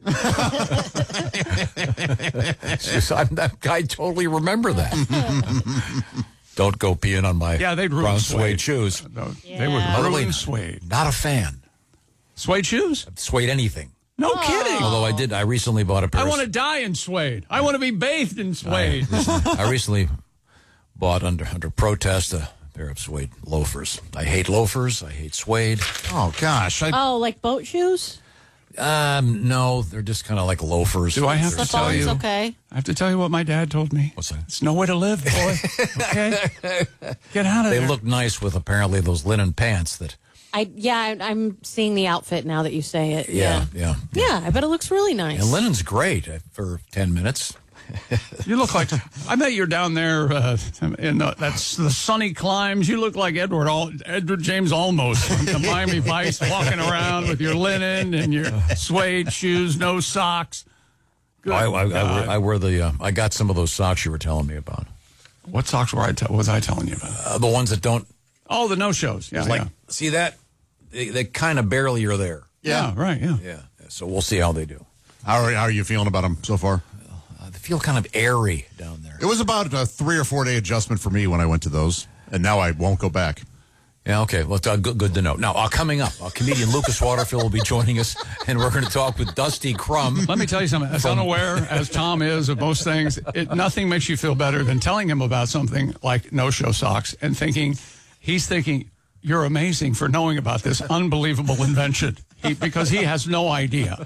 So I'm, that, I totally remember that. Don't go peeing on my Yeah, they'd ruin brown suede. suede shoes. No, They Yeah. would By the way, ruin suede. Not a fan. Suede shoes? Suede anything. No kidding. Although I did, I recently bought a pair. I of- want to die in suede. I want to be bathed in suede. I recently bought under under protest a pair of suede loafers. I hate loafers. I hate suede. Oh, gosh. I, Oh, like boat shoes? Um, no, they're just kind of like loafers. Do I have to Slip tell ons, you? okay. I have to tell you what my dad told me. What's that? It's no way to live, boy. Okay? Get out of They there. look nice with apparently those linen pants that. I yeah, I, I'm seeing the outfit now that you say it. Yeah, yeah. Yeah, I bet it looks really nice. And linen's great uh, for ten minutes. You look like, I bet you're down there uh, in the, that's the sunny climes. You look like Edward Al, Edward James Olmos from the Miami Vice, walking around with your linen and your suede shoes, no socks. Good I, I, I, God. wear, I wear the. Uh, I got some of those socks you were telling me about. What socks were I te- was I telling you about? Uh, the ones that don't Oh, the no-shows. Yeah, like yeah. see that they, they kind of barely are there. Yeah, right, yeah. Yeah. So we'll see how they do. how, are, how are you feeling about them so far? Uh, they feel kind of airy down there. It was about a three or four day adjustment for me when I went to those, and now I won't go back. Yeah, okay. Well, it's, uh, good, good to know. Now, uh, coming up, uh, comedian Lucas Waterfield will be joining us, and we're going to talk with Dusty Crum. Let me tell you something. As unaware as Tom is of most things, it, nothing makes you feel better than telling him about something like no-show socks and thinking, he's thinking, you're amazing for knowing about this unbelievable invention. He, because he has no idea.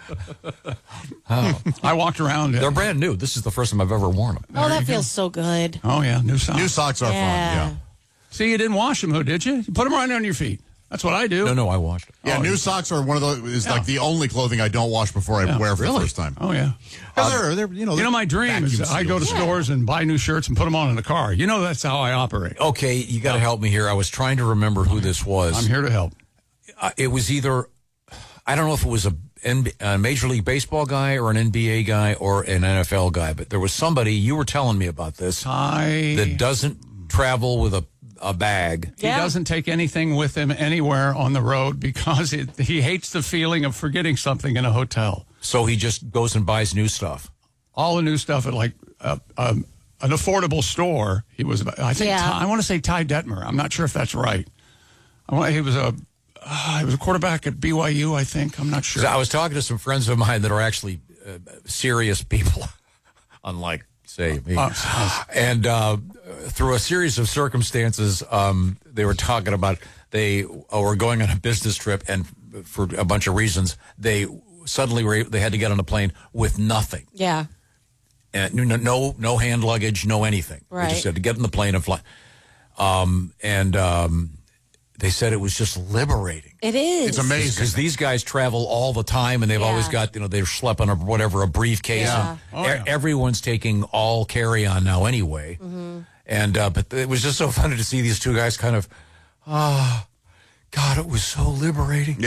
Oh. I walked around. They're brand new. This is the first time I've ever worn them. oh, that feels so good. Oh, yeah, new socks. New socks are Yeah. fun, yeah. See, you didn't wash them, though, did you? You put them right on your feet. That's what I do. No, no, I washed it. Yeah, Oh, new you- socks are one of those, is Yeah. like the only clothing I don't wash before I Yeah. wear for Really? the first time. Oh, yeah. 'Cause they're, they're, you know, You know, my dream is vacuum I go to sealed. stores and buy new shirts and put them on in the car. You know that's how I operate. Okay, you got to help me here. I was trying to remember who this was. I'm here to help. Uh, it was either, I don't know if it was a, N- a Major League Baseball guy or an N B A guy or an N F L guy, but there was somebody, you were telling me about this, I... that doesn't travel with a, a bag. He Yeah. doesn't take anything with him anywhere on the road because it, he hates the feeling of forgetting something in a hotel. So he just goes and buys new stuff. All the new stuff at like uh, um, an affordable store. He was, I think, Yeah. Ty, I want to say Ty Detmer. I'm not sure if that's right. I want, he was a, uh, he was a quarterback at B Y U. I think. I'm not sure. So I was talking to some friends of mine that are actually uh, serious people, unlike, say, me. Us, us. And uh, through a series of circumstances, um, they were talking about they uh, were going on a business trip, and for a bunch of reasons, they suddenly were they had to get on a plane with nothing, Yeah. and no no, no hand luggage, no anything. They Right. just had to get on the plane and fly. Um, and um, they said it was just liberating. It is. It's amazing. Because these guys travel all the time, and they've Yeah. always got, you know, they're schlepping a whatever a briefcase. Yeah. And Oh, e- yeah. Everyone's taking all carry on now anyway. Mm-hmm. And uh, but it was just so funny to see these two guys kind of, ah, God, it was so liberating.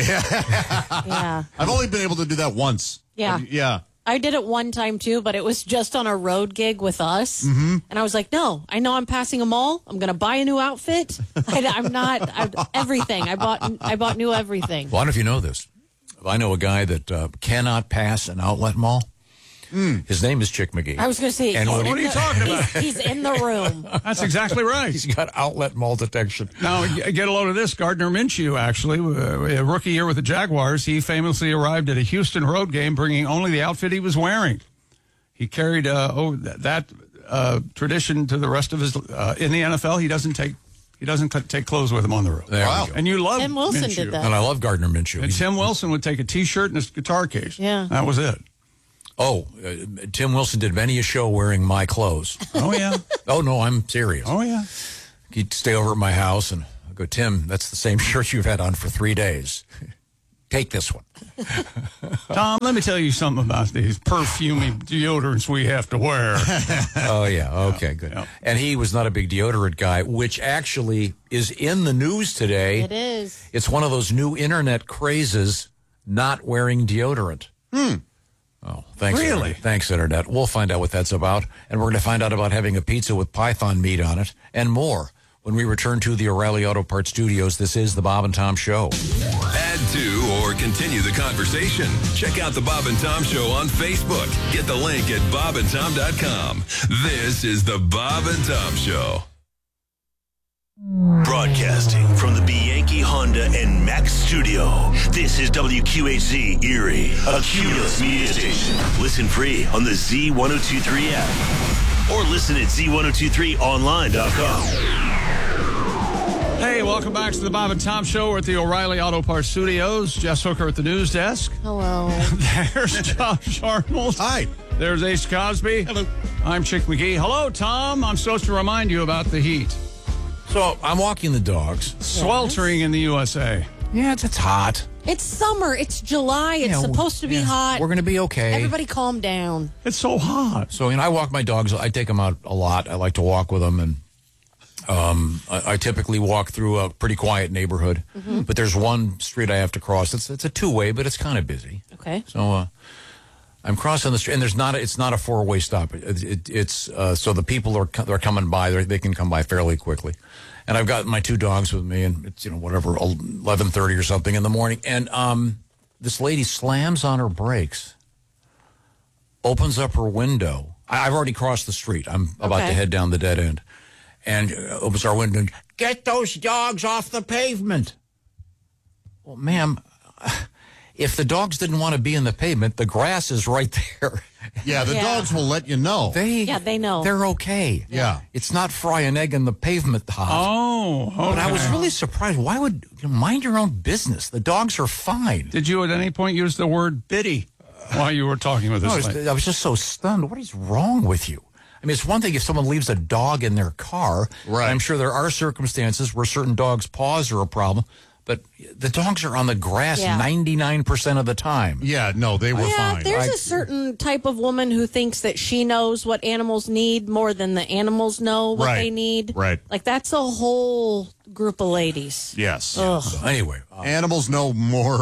Yeah. I've only been able to do that once. Yeah. Yeah. I did it one time too, but it was just on a road gig with us. Mm-hmm. And I was like, no, I know I'm passing a mall. I'm going to buy a new outfit. I, I'm not I, everything. I bought I bought new everything. Well, I don't know if you know this. I know a guy that uh, cannot pass an outlet mall. His name is Chick McGee. I was going to say, And he's what in are you the- talking about? He's, he's in the room. That's exactly right. He's got outlet mall detection. Now, g- get a load of this. Gardner Minshew, actually, uh, a rookie year with the Jaguars, he famously arrived at a Houston road game bringing only the outfit he was wearing. He carried uh, oh, th- that uh, tradition to the rest of his uh, in the N F L. He doesn't take He doesn't cut, take clothes with him on the road. There we Wow. go. And you love Tim Wilson Minshew. did that. And I love Gardner Minshew. And He's- Tim Wilson would take a T-shirt and his guitar case. Yeah. That was it. Oh, uh, Tim Wilson did many a show wearing my clothes. Oh, yeah. Oh, no, I'm serious. Oh, yeah. He'd stay over at my house, and I go, Tim, that's the same shirt you've had on for three days. Take this one. Tom, let me tell you something about these perfumey deodorants we have to wear. Oh, yeah. Okay, good. yeah. And he was not a big deodorant guy, which actually is in the news today. It is. It's one of those new internet crazes, not wearing deodorant. Hmm. Oh, thanks. Really? Internet. Thanks, Internet. We'll find out what that's about. And we're going to find out about having a pizza with python meat on it and more when we return to the O'Reilly Auto Parts Studios. This is the Bob and Tom Show. Add to or continue the conversation. Check out the Bob and Tom Show on Facebook. Get the link at bob and tom dot com. This is the Bob and Tom Show. Broadcasting from the Bianchi Honda and Max studio. This is W Q H Z Erie, a Cumulus media station. Listen free on the Z one oh two three app or listen at Z one oh two three online dot com. Hey, welcome back to the Bob and Tom Show. We're at the O'Reilly Auto Parts Studios. Jess Hooker at the news desk. Hello. There's Josh Arnold. Hi. There's Ace Cosby. Hello. I'm Chick McGee. Hello, Tom. I'm supposed to remind you about the heat. So I'm walking the dogs. Sweltering in the U S A. Yeah, it's, it's hot. It's summer. It's July. It's Yeah, supposed to be yeah. hot. We're going to be okay. Everybody calm down. It's so hot. So, you know, I walk my dogs. I take them out a lot. I like to walk with them. And um, I, I typically walk through a pretty quiet neighborhood. Mm-hmm. But there's one street I have to cross. It's it's a two-way, but it's kind of busy. Okay. So uh, I'm crossing the street, and there's not a, it's not a four-way stop. It, it, it's uh, so the people are co- they're coming by. They're, they can come by fairly quickly. And I've got my two dogs with me, and it's, you know, whatever, eleven thirty or something in the morning. And um, this lady slams on her brakes, opens up her window. I, I've already crossed the street. I'm about Okay. to head down the dead end. And uh, opens our window and, get those dogs off the pavement. Well, ma'am, if the dogs didn't want to be in the pavement, the grass is right there. Yeah, the Yeah. dogs will let you know. They, Yeah, they know. They're okay. Yeah. It's not fry an egg in the pavement hot. Oh, okay. But I was really surprised. Why would you know, mind your own business? The dogs are fine. Did you at any point use the word biddy while you were talking with this No, I, lady? was, I was just so stunned. What is wrong with you? I mean, it's one thing if someone leaves a dog in their car. Right. I'm sure there are circumstances where certain dogs' paws are a problem. But the dogs are on the grass Yeah. ninety-nine percent of the time. Yeah, no, they were Yeah, fine. there's I- a certain type of woman who thinks that she knows what animals need more than the animals know what Right, they need. right. Like, that's a whole group of ladies. Yes. Ugh. Anyway, uh, Animals know more.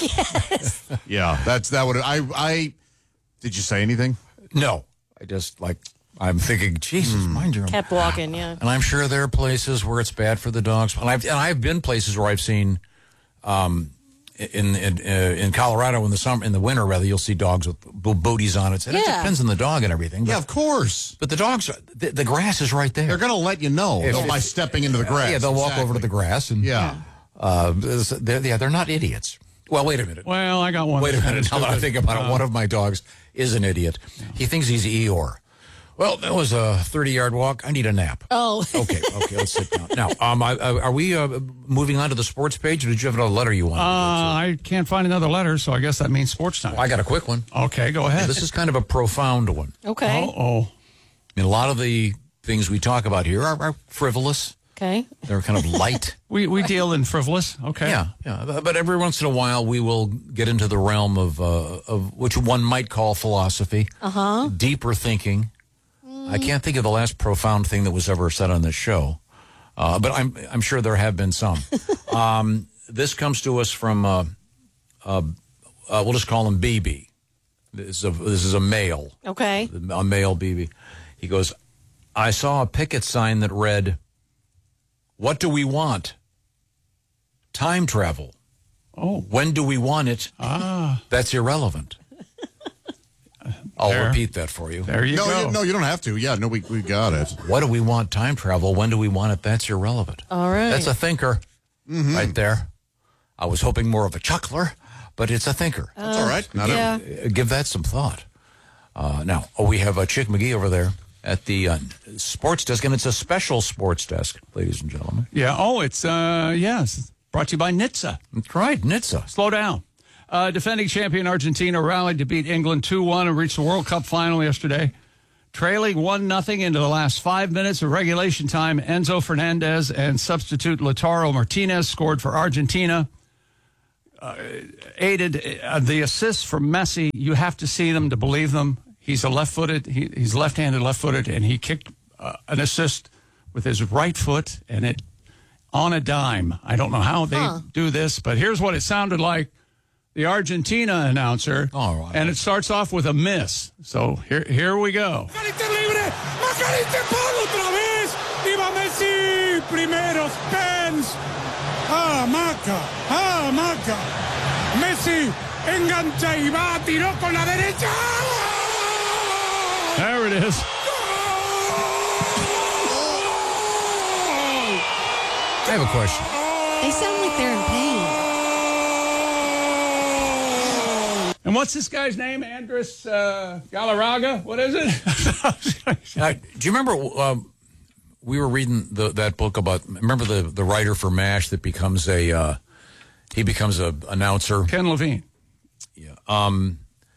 yes. Yeah, that's that would I I did you say anything? no. I just, like, I'm thinking, Jesus, mind your own. Kept walking, yeah. And I'm sure there are places where it's bad for the dogs. And I've and I've been places where I've seen, um, in in uh, in Colorado in the summer in the winter rather you'll see dogs with bo- booties on it. And it Yeah. depends on the dog and everything. But, Yeah, of course. but the dogs, are, the, the grass is right there. They're going to let you know If- by stepping into the grass. yeah, they'll walk Exactly. over to the grass and Yeah. Uh, they're, yeah, they're not idiots. Well, wait a minute. Well, I got one. Wait a that's minute. Now kinda that I think about it, Uh, one of my dogs is an idiot. He thinks he's Eeyore. Well, that was a thirty-yard walk. I need a nap. Oh. Okay, okay, let's sit down. Now, um, I, I, are we uh, moving on to the sports page, or did you have another letter you Uh, wanted I can't find another letter, so I guess that means sports time. to? I got a quick one. Okay, go ahead. This is kind of a profound one. Okay. Oh, I mean, a lot of the things we talk about here are, are frivolous. Okay. They're kind of light. we we deal in frivolous. Okay. Yeah, yeah. But- But every once in a while, we will get into the realm of uh, of which one might call philosophy, uh-huh. deeper thinking. I can't think of the last profound thing that was ever said on this show, uh, but I'm I'm sure there have been some. um, this comes to us from uh, uh, uh, we'll just call him B B. This is a this is a male, Okay. a male B B. He goes, I saw a picket sign that read, "What do we want? Time travel. Oh. When do we want it? Ah. That's irrelevant." I'll There. repeat that for you. There you No, go. you, no, you don't have to. Yeah, no, we we got it. What do we want? Time travel. When do we want it? That's irrelevant. All right. That's a thinker right there. I was hoping more of a chuckler, but it's a thinker. That's all right. Not yeah. Uh, Give that some thought. Uh, now, oh, we have uh, Chick McGee over there. at the uh, sports desk, and it's a special sports desk, ladies and gentlemen. Yeah. Oh, it's, uh, yes, brought to you by N H T S A. That's right, N H T S A. Slow down. Uh, defending champion Argentina rallied to beat England two one and reached the World Cup final yesterday. Trailing one nothing into the last five minutes of regulation time, Enzo Fernandez and substitute Lautaro Martinez scored for Argentina. Uh, aided uh, the assists from Messi. You have to see them to believe them. He's a left-footed. He, he's left-handed, left-footed, and he kicked uh, an assist with his right foot, and it on a dime. I don't know how they Huh. do this, but here's what it sounded like. The Argentina announcer, All right. and it starts off with a miss. So here, here we go. Ah, Maca, ah, Maca. Messi engancha y va, tiró con la derecha. There it is. I have a question. They sound like they're in pain. And what's this guy's name? Andres uh, Galarraga? What is it? Uh, do you remember um, we were reading the, that book about? Remember the the writer for MASH that becomes a uh, he becomes a announcer. Ken Levine. Yeah. Um,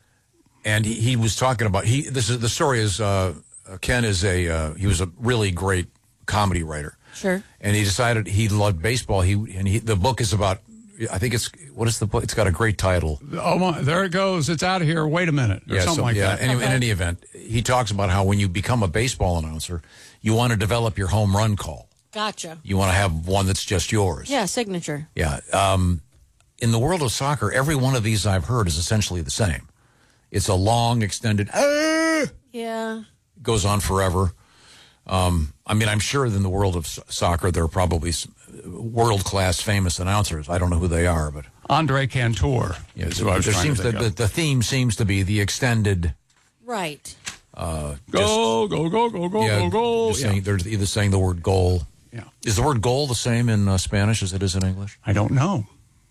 and he, he was talking about he. This is the story is uh, Ken is a uh, he was a really great comedy writer. Sure. And he decided he loved baseball. He and he the book is about. I think it's what is the book? It's got a great title. Oh, my, there it goes. It's out of here. Wait a minute. Or Yeah, something so, like yeah. that. Anyway, in any event, he talks about how when you become a baseball announcer, you want to develop your home run call. Gotcha. You want to have one that's just yours. Yeah, signature. Yeah. Um, in the world of soccer, every one of these I've heard is essentially the same. It's a long, extended, "Ah!" Yeah. goes on forever. Um, I mean, I'm sure in the world of so- soccer, there are probably s- world-class famous announcers. I don't know who they are, but Andre Cantor. yeah, is who I was there trying seems to the, think the, of. the theme seems to be the extended. Right. Uh, Go, go, go, go, go, yeah, go, go. just saying, they're either saying the word goal. Yeah. Is the word goal the same in uh, Spanish as it is in English? I don't know.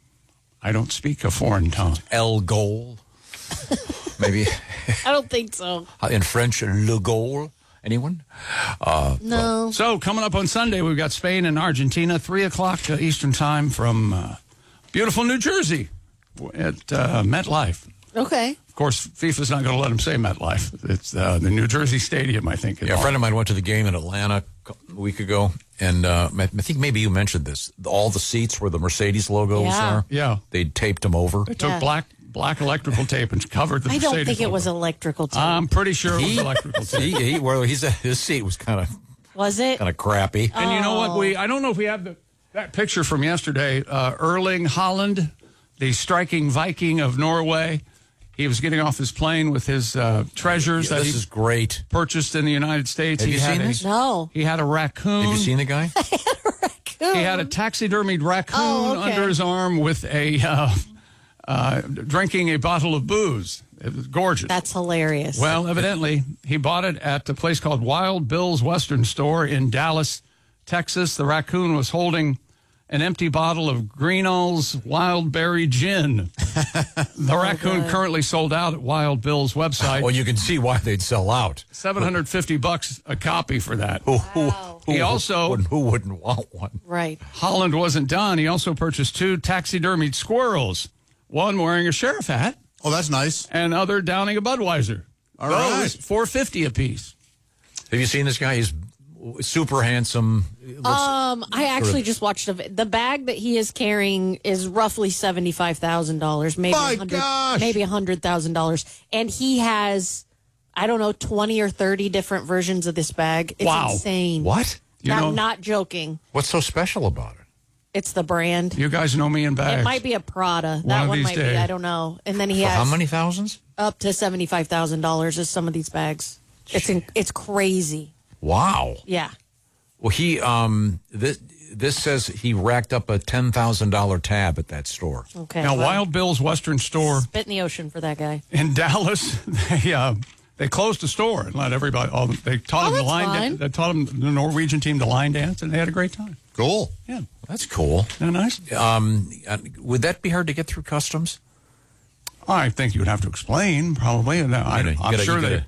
I don't speak a foreign tongue. El goal, maybe I don't think so. in French, le goal. Anyone? Uh, No. So coming up on Sunday, we've got Spain and Argentina, three o'clock uh, Eastern time from uh, beautiful New Jersey at uh, MetLife. Okay. Of course, FIFA's not going to let them say MetLife. It's uh, the New Jersey Stadium, I think. Yeah, a friend of mine went to the game in Atlanta a week ago, and uh, I think maybe you mentioned this. All the seats where the Mercedes logos Yeah. are, Yeah. they taped them over. They took Yeah. black black electrical tape and covered the I Mercedes don't think it was logo. electrical tape. I'm pretty sure it was He- electrical tape. He, he, well, he's his seat was kind of was it? kind of crappy. And you know what? We I don't know if we have the that picture from yesterday. Uh, Erling Haaland, the striking Viking of Norway. He was getting off his plane with his uh, treasures Yeah, that this he is great. purchased in the United States. Have he you had seen a, this? No. He had a raccoon. Have you seen the guy? Raccoon. He had a taxidermied raccoon Oh, okay. under his arm with a uh, uh, drinking a bottle of booze. It was gorgeous. That's hilarious. Well, evidently, he bought it at a place called Wild Bill's Western Store in Dallas, Texas. The raccoon was holding an empty bottle of Greenall's Wild Berry Gin. The raccoon good. currently sold out at Wild Bill's website. Well, you can see why they'd sell out. seven hundred fifty bucks a copy for that. Who, who, who, He also- wouldn't, who wouldn't want one? right. Holland wasn't done. He also purchased two taxidermied squirrels, one wearing a sheriff hat Oh, that's nice. and other downing a Budweiser. All Those, right. four fifty a piece. Have you seen this guy? He's super handsome. Looks- Um, I actually just watched a, vi- the bag that he is carrying is roughly seventy five thousand dollars, maybe My a hundred, gosh. maybe a hundred thousand dollars, and he has, I don't know, twenty or thirty different versions of this bag. It's Wow. insane. what? You not, know- not joking. What's so special about it? It's the brand. You guys know me in bags. It might be a Prada. One That of one these might days. be. I don't know. And then he For has how many thousands? up to seventy five thousand dollars is some of these bags. It's in, it's crazy. Wow. Yeah. Well, he um this this says he racked up a ten thousand dollar tab at that store. Okay. Now, well, Wild Bill's Western Store spit in the ocean for that guy. in Dallas, they uh, they closed the store and let everybody. All they taught Oh, them the that's line. fine. Dan- they taught them the Norwegian team to line dance, and they had a great time. Cool. Yeah, That's cool. isn't that nice? Um, uh, would that be hard to get through customs? I think you would have to explain probably. And I, You know, you I'm gotta- sure you they. gotta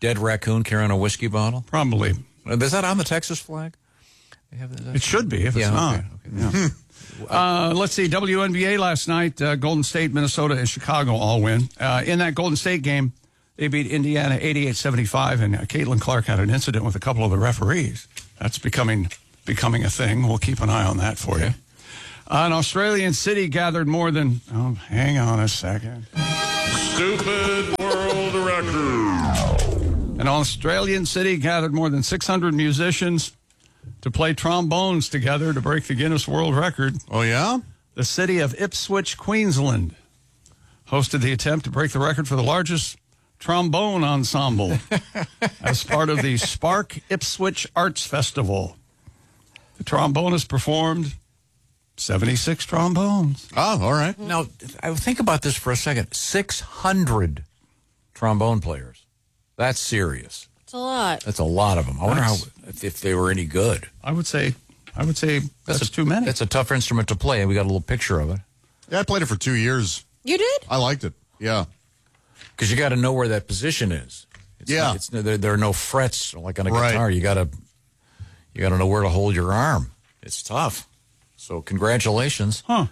dead raccoon carrying a whiskey bottle? Probably. Is that on the Texas flag? They have, is that- It should be if it's Yeah, not. okay, okay. Yeah. Uh, let's see. W N B A last night, uh, Golden State, Minnesota, and Chicago all win. Uh, in that Golden State game, they beat Indiana eighty-eight seventy-five, and uh, Caitlin Clark had an incident with a couple of the referees. That's becoming becoming a thing. We'll keep an eye on that for you. Uh, an Australian city gathered more than... Oh, hang on a second. Stupid world record. An Australian city gathered more than six hundred musicians to play trombones together to break the Guinness World Record. Oh, yeah? The city of Ipswich, Queensland, hosted the attempt to break the record for the largest trombone ensemble as part of the Spark Ipswich Arts Festival. The trombonist performed seventy-six trombones. Oh, all right. Now, I think about this for a second. six hundred trombone players. That's serious. It's a lot. That's a lot of them. I wonder how That's- if, if they were any good. I would say, I would say that's, a, too many. That's a tough instrument to play. We got a little picture of it. Yeah, I played it for two years. You did? I liked it. Yeah. Because you got to know where that position is. It's Yeah. not, it's, there, there are no frets like on a Right. guitar. You got to you got to know where to hold your arm. It's tough. So congratulations. Huh.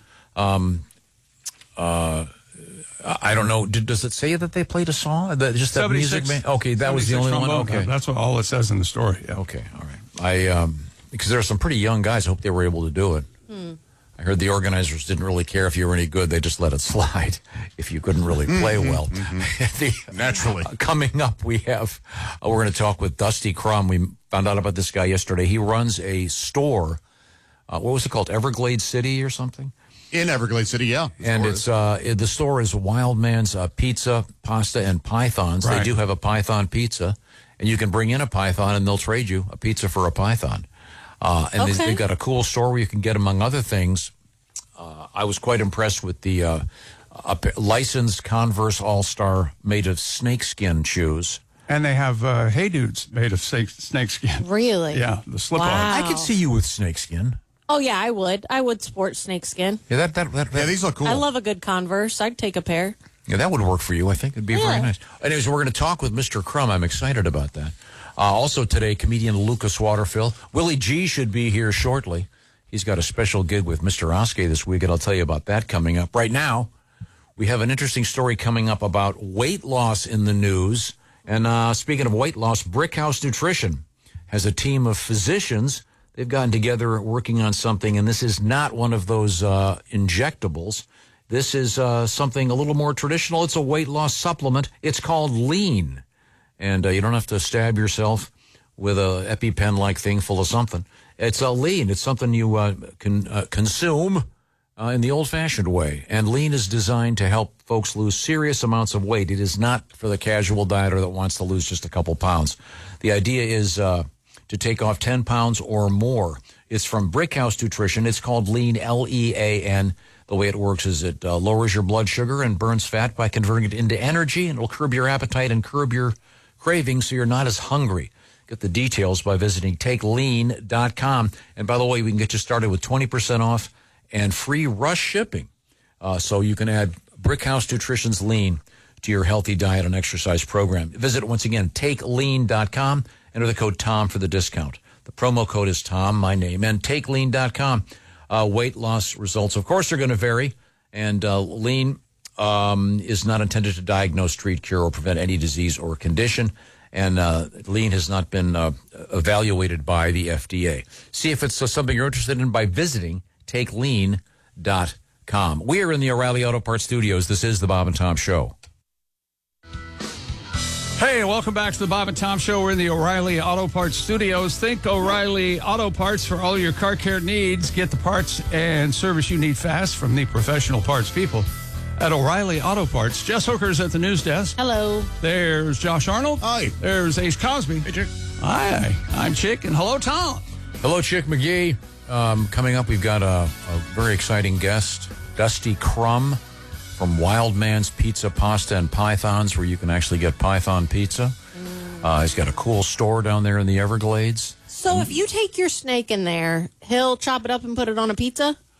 I don't know. Did, does it say that they played a song? That, just that music? seventy-six Man? Okay, that was the only seventy-six one. trombone. Okay. That's what, all it says in the story. Yeah. Okay, all right. I um, because there are some pretty young guys. I hope they were able to do it. I heard the organizers didn't really care if you were any good. They just let it slide if you couldn't really play well. The- Naturally. uh, coming up, we have uh, we're going to talk with Dusty Crum. We found out about this guy yesterday. He runs a store. Uh, what was it called? Everglades City or something? In Everglades City, yeah. And it's uh, it, the store is Wild Man's uh, Pizza, Pasta, and Pythons. They Right. do have a Python pizza, and you can bring in a python, and they'll trade you a pizza for a python. Uh, and they, Okay. they've got a cool store where you can get, among other things. Uh, I was quite impressed with the uh, uh, licensed Converse All-Star made of snakeskin shoes. And they have uh, Hey Dudes made of snake, snakeskin. Really? Yeah, the slip-on. Wow. I could see you with snakeskin. Oh, yeah, I would. I would sport snakeskin. Yeah, that that that, Yeah, that, these look cool. I love a good Converse. I'd take a pair. yeah, that would work for you. I think it'd be very Yeah. nice. Anyways, we're going to talk with Mister Crum. I'm excited about that. Uh, also today, comedian Lucas Waterfill. Willie G should be here shortly. He's got a special gig with Mister Oskey this week, and I'll tell you about that coming up. Right now, we have an interesting story coming up about weight loss in the news. And uh, speaking of weight loss, Brickhouse Nutrition has a team of physicians. They've gotten together working on something, and this is not one of those uh, injectables. This is uh, something a little more traditional. It's a weight loss supplement. It's called Lean. And uh, you don't have to stab yourself with a EpiPen-like thing full of something. It's a Lean. It's something you uh, can uh, consume uh, in the old-fashioned way. And Lean is designed to help folks lose serious amounts of weight. It is not for the casual dieter that wants to lose just a couple pounds. The idea is uh, to take off ten pounds or more. It's from Brickhouse Nutrition. It's called Lean, L E A N. The way it works is it uh, lowers your blood sugar and burns fat by converting it into energy, and it'll curb your appetite and curb your cravings so you're not as hungry. Get the details by visiting take lean dot com. And by the way, we can get you started with twenty percent off and free rush shipping. Uh, so you can add Brickhouse Nutrition's Lean to your healthy diet and exercise program. Visit once again, take lean dot com. Enter the code TOM for the discount. The promo code is Tom, my name, and take lean dot com. Uh, weight loss results, of course, are going to vary. And uh, Lean um, is not intended to diagnose, treat, cure, or prevent any disease or condition. And uh, Lean has not been uh, evaluated by the F D A. See if it's uh, something you're interested in by visiting take lean dot com. We are in the O'Reilly Auto Parts studios. This is the Bob and Tom Show. Hey, welcome back to the Bob and Tom Show. We're in the O'Reilly Auto Parts studios. Think O'Reilly Auto Parts for all your car care needs. Get the parts and service you need fast from the professional parts people at O'Reilly Auto Parts. Jess Hooker's at the news desk. Hello. There's Josh Arnold. Hi. There's Ace Cosby. Hey, Chick. Hi, I'm Chick, and hello, Tom. Hello, Chick McGee. Um, coming up, we've got a, a very exciting guest, Dusty Crum from Wild Man's Pizza, Pasta, and Pythons, where you can actually get Python pizza. Uh, he's got a cool store down there in the Everglades. So if you take your snake in there, he'll chop it up and put it on a pizza?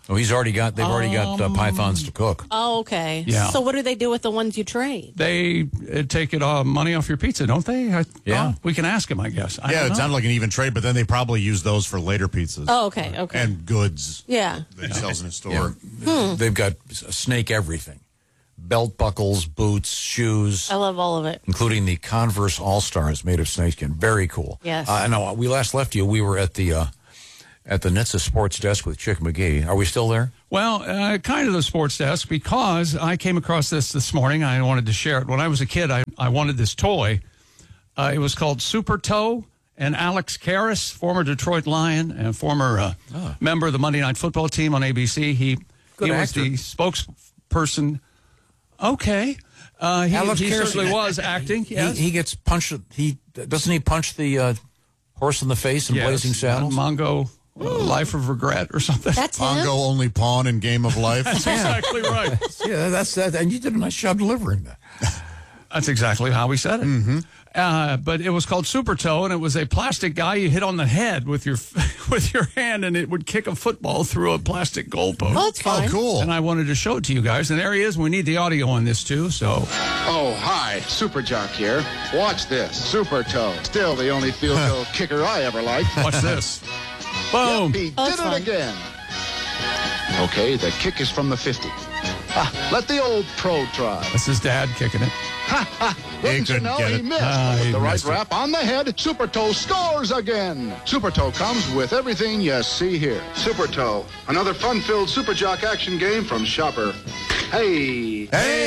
Oh, he's already got. They've already got uh, pythons to cook. Oh, okay. Yeah. So what do they do with the ones you trade? They uh, take it uh, money off your pizza, don't they? I, Yeah. oh, we can ask him, I guess. I Yeah, don't it know. sounded like an even trade, but then they probably use those for later pizzas. Oh, okay, okay. And goods yeah. that he sells in his store. Yeah. They've got snake everything: belt buckles, boots, shoes. I love all of it. Including the Converse All Stars made of snakeskin. Very cool. Yes. Uh, I know. We last left you. We were at the uh, at the N H T S A Sports Desk with Chick McGee. Are we still there? Well, uh, kind of the sports desk, because I came across this this morning. I wanted to share it. When I was a kid, I, I wanted this toy. Uh, it was called Super Toe, and Alex Karras, former Detroit Lion and former uh, Oh. member of the Monday Night Football team on A B C. He, Good he was actor. the spokesperson. Okay. Uh, he Alex he Karras- certainly was acting. Yes. He, he gets punched. He doesn't he punch the uh, horse in the face in Yes. Blazing Saddles? Uh, Mongo, uh, Life of Regret or something. That's him? Pongo only pawn in Game of Life. That's exactly right. Yeah, that's that. And you did a nice job delivering that. That's exactly how we said it. Mm-hmm. Uh, but it was called Super Toe, and it was a plastic guy you hit on the head with your with your hand, and it would kick a football through a plastic goalpost. Oh, that's fine. Oh, cool. And I wanted to show it to you guys, and there he is. We need the audio on this too. So Oh, hi, Super Jock here. Watch this, Super Toe. Still the only field goal kicker I ever liked. watch this. Boom. He Oh, did that's it fun. again. Okay, the kick is from the fifty. Ah, let the old pro try. That's his dad kicking it. Wouldn't you couldn't know, get he it. missed. Ah, With he the right missed it. wrap on the head, Super Toe scores again. Super Toe comes with everything you see here. Super Toe, another fun-filled Super Jock action game from Shopper. Hey.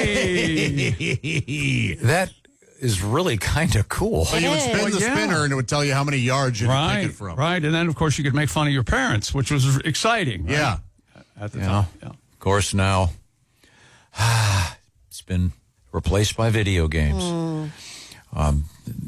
Hey. That is really kind of cool. So you would spin It the is. spinner, Yeah. and it would tell you how many yards you right. kick it from. Right. And then, of course, you could make fun of your parents, which was exciting. right? Yeah. At the Yeah. time. Yeah. Of course, now it's been replaced by video games. Um,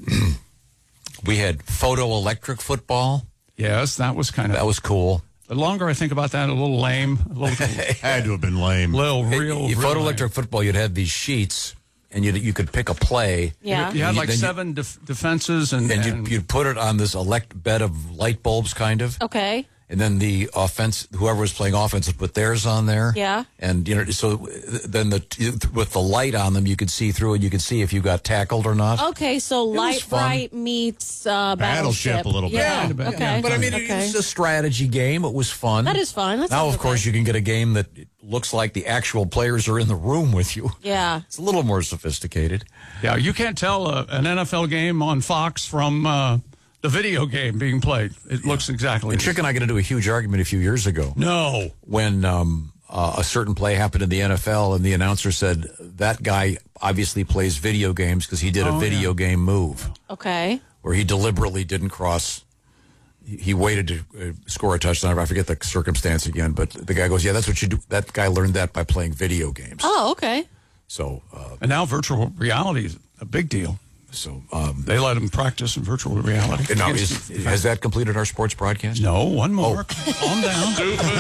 we had photoelectric football. Yes, that was kind That of. was cool. The longer I think about that, a little lame. A little, Had to have been lame. little It- real. you- real photoelectric lame. football, you'd have these sheets, and you you could pick a play. Yeah. You had like Then you- seven def- defenses, and, And and you'd, you'd put it on this elect bed of light bulbs, kind of. Okay. And then the offense, whoever was playing offense would put theirs on there. Yeah. And, you know, so then the with the light on them, you could see through and you could see if you got tackled or not. Okay, so was Light fun. Bright meets uh, Battleship. Battleship a little bit. Yeah. Kind of bit, Okay. yeah. But I mean, okay. it's a strategy game. It was fun. That is fun. That now, sounds of course, okay. you can get a game that looks like the actual players are in the room with you. Yeah. It's a little more sophisticated. yeah, you can't tell uh, an N F L game on Fox from uh, the video game being played. It looks exactly. And Chick and I got into a huge argument a few years ago No. when um, uh, a certain play happened in the N F L, and the announcer said that guy obviously plays video games because he did a Oh, video game move Okay. where he deliberately didn't cross. He he waited to uh, score a touchdown. I forget the circumstance again, but the guy goes, "Yeah, that's what you do." That guy learned that by playing video games. Oh, okay. So, uh, And now virtual reality is a big deal. so um, They let them practice in virtual reality. now is, has that completed our sports broadcast? No, one more. Oh. Calm down.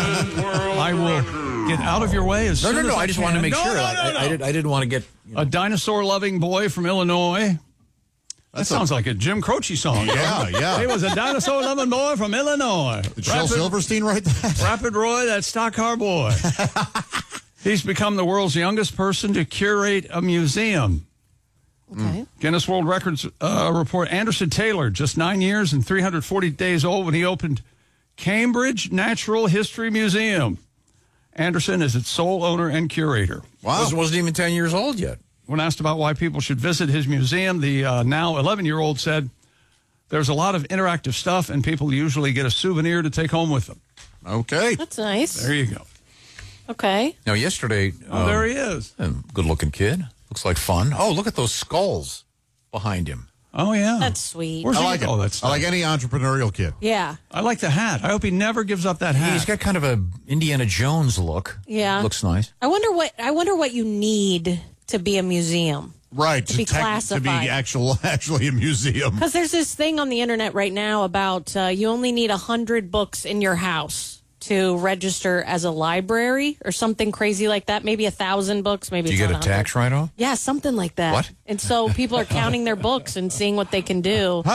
I will get out of your way as No, soon no, as no. I I just can. wanted to make No, sure. no, I, no, I, no. I, did, I didn't want to get. You know, A dinosaur-loving boy from Illinois. That sounds like a Jim Croce song. Yeah, yeah. He was a dinosaur-loving boy from Illinois. Did Shel Rapid- Silverstein write that? Rapid Roy, that stock car boy. He's become the world's youngest person to curate a museum. Okay. Guinness World Records uh, report Anderson Taylor, just nine years and three hundred forty days old when he opened Cambridge Natural History Museum. Anderson is its sole owner and curator. Wow. wasn't, wasn't even ten years old yet. When asked about why people should visit his museum, the uh, now eleven-year-old said, there's a lot of interactive stuff, and people usually get a souvenir to take home with them. Okay. That's nice. There you go. Okay. Now, yesterday, Oh, um, there he is. a good-looking kid. Looks like fun. Oh, look at those skulls behind him. Oh, yeah. That's sweet. Where's I he like get it. all that I stuff? like any entrepreneurial kid. Yeah. I like the hat. I hope he never gives up that hat. He's got kind of a Indiana Jones look. Yeah. Looks nice. I wonder what I wonder what you need to be a museum. Right. To be tech- to classified. be actual, actually a museum. Because there's this thing on the internet right now about uh, you only need a hundred books in your house to register as a library or something crazy like that. Maybe a thousand books. Maybe Do you it's get not a tax write-off? Yeah, something like that. What? And so people are counting their books and seeing what they can do. Huh.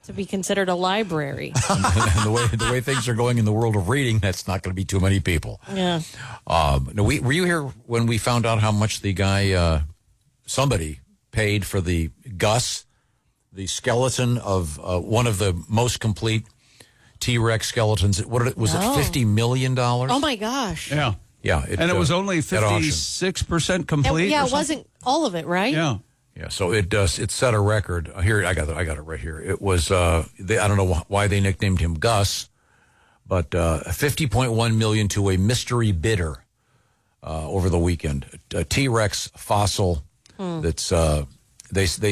To be considered a library. and the way the way things are going in the world of reading, that's not going to be too many people. Yeah. Um, no, we, were you here when we found out how much the guy, uh, somebody paid for the Gus, the skeleton of uh, one of the most complete T-Rex skeletons? What did it, was No. it fifty million dollars? Oh, my gosh. Yeah. Yeah. It, And it was uh, only at auction. fifty-six percent It- complete? yeah, or it wasn't all of it, right? Yeah. Yeah, so it does. It set a record. Uh, Here, I got it. I got it right here. It was. Uh, they, I don't know wh- why they nicknamed him Gus, but uh, fifty point one million to a mystery bidder uh, over the weekend. A T-Rex fossil. Hmm. That's uh, they they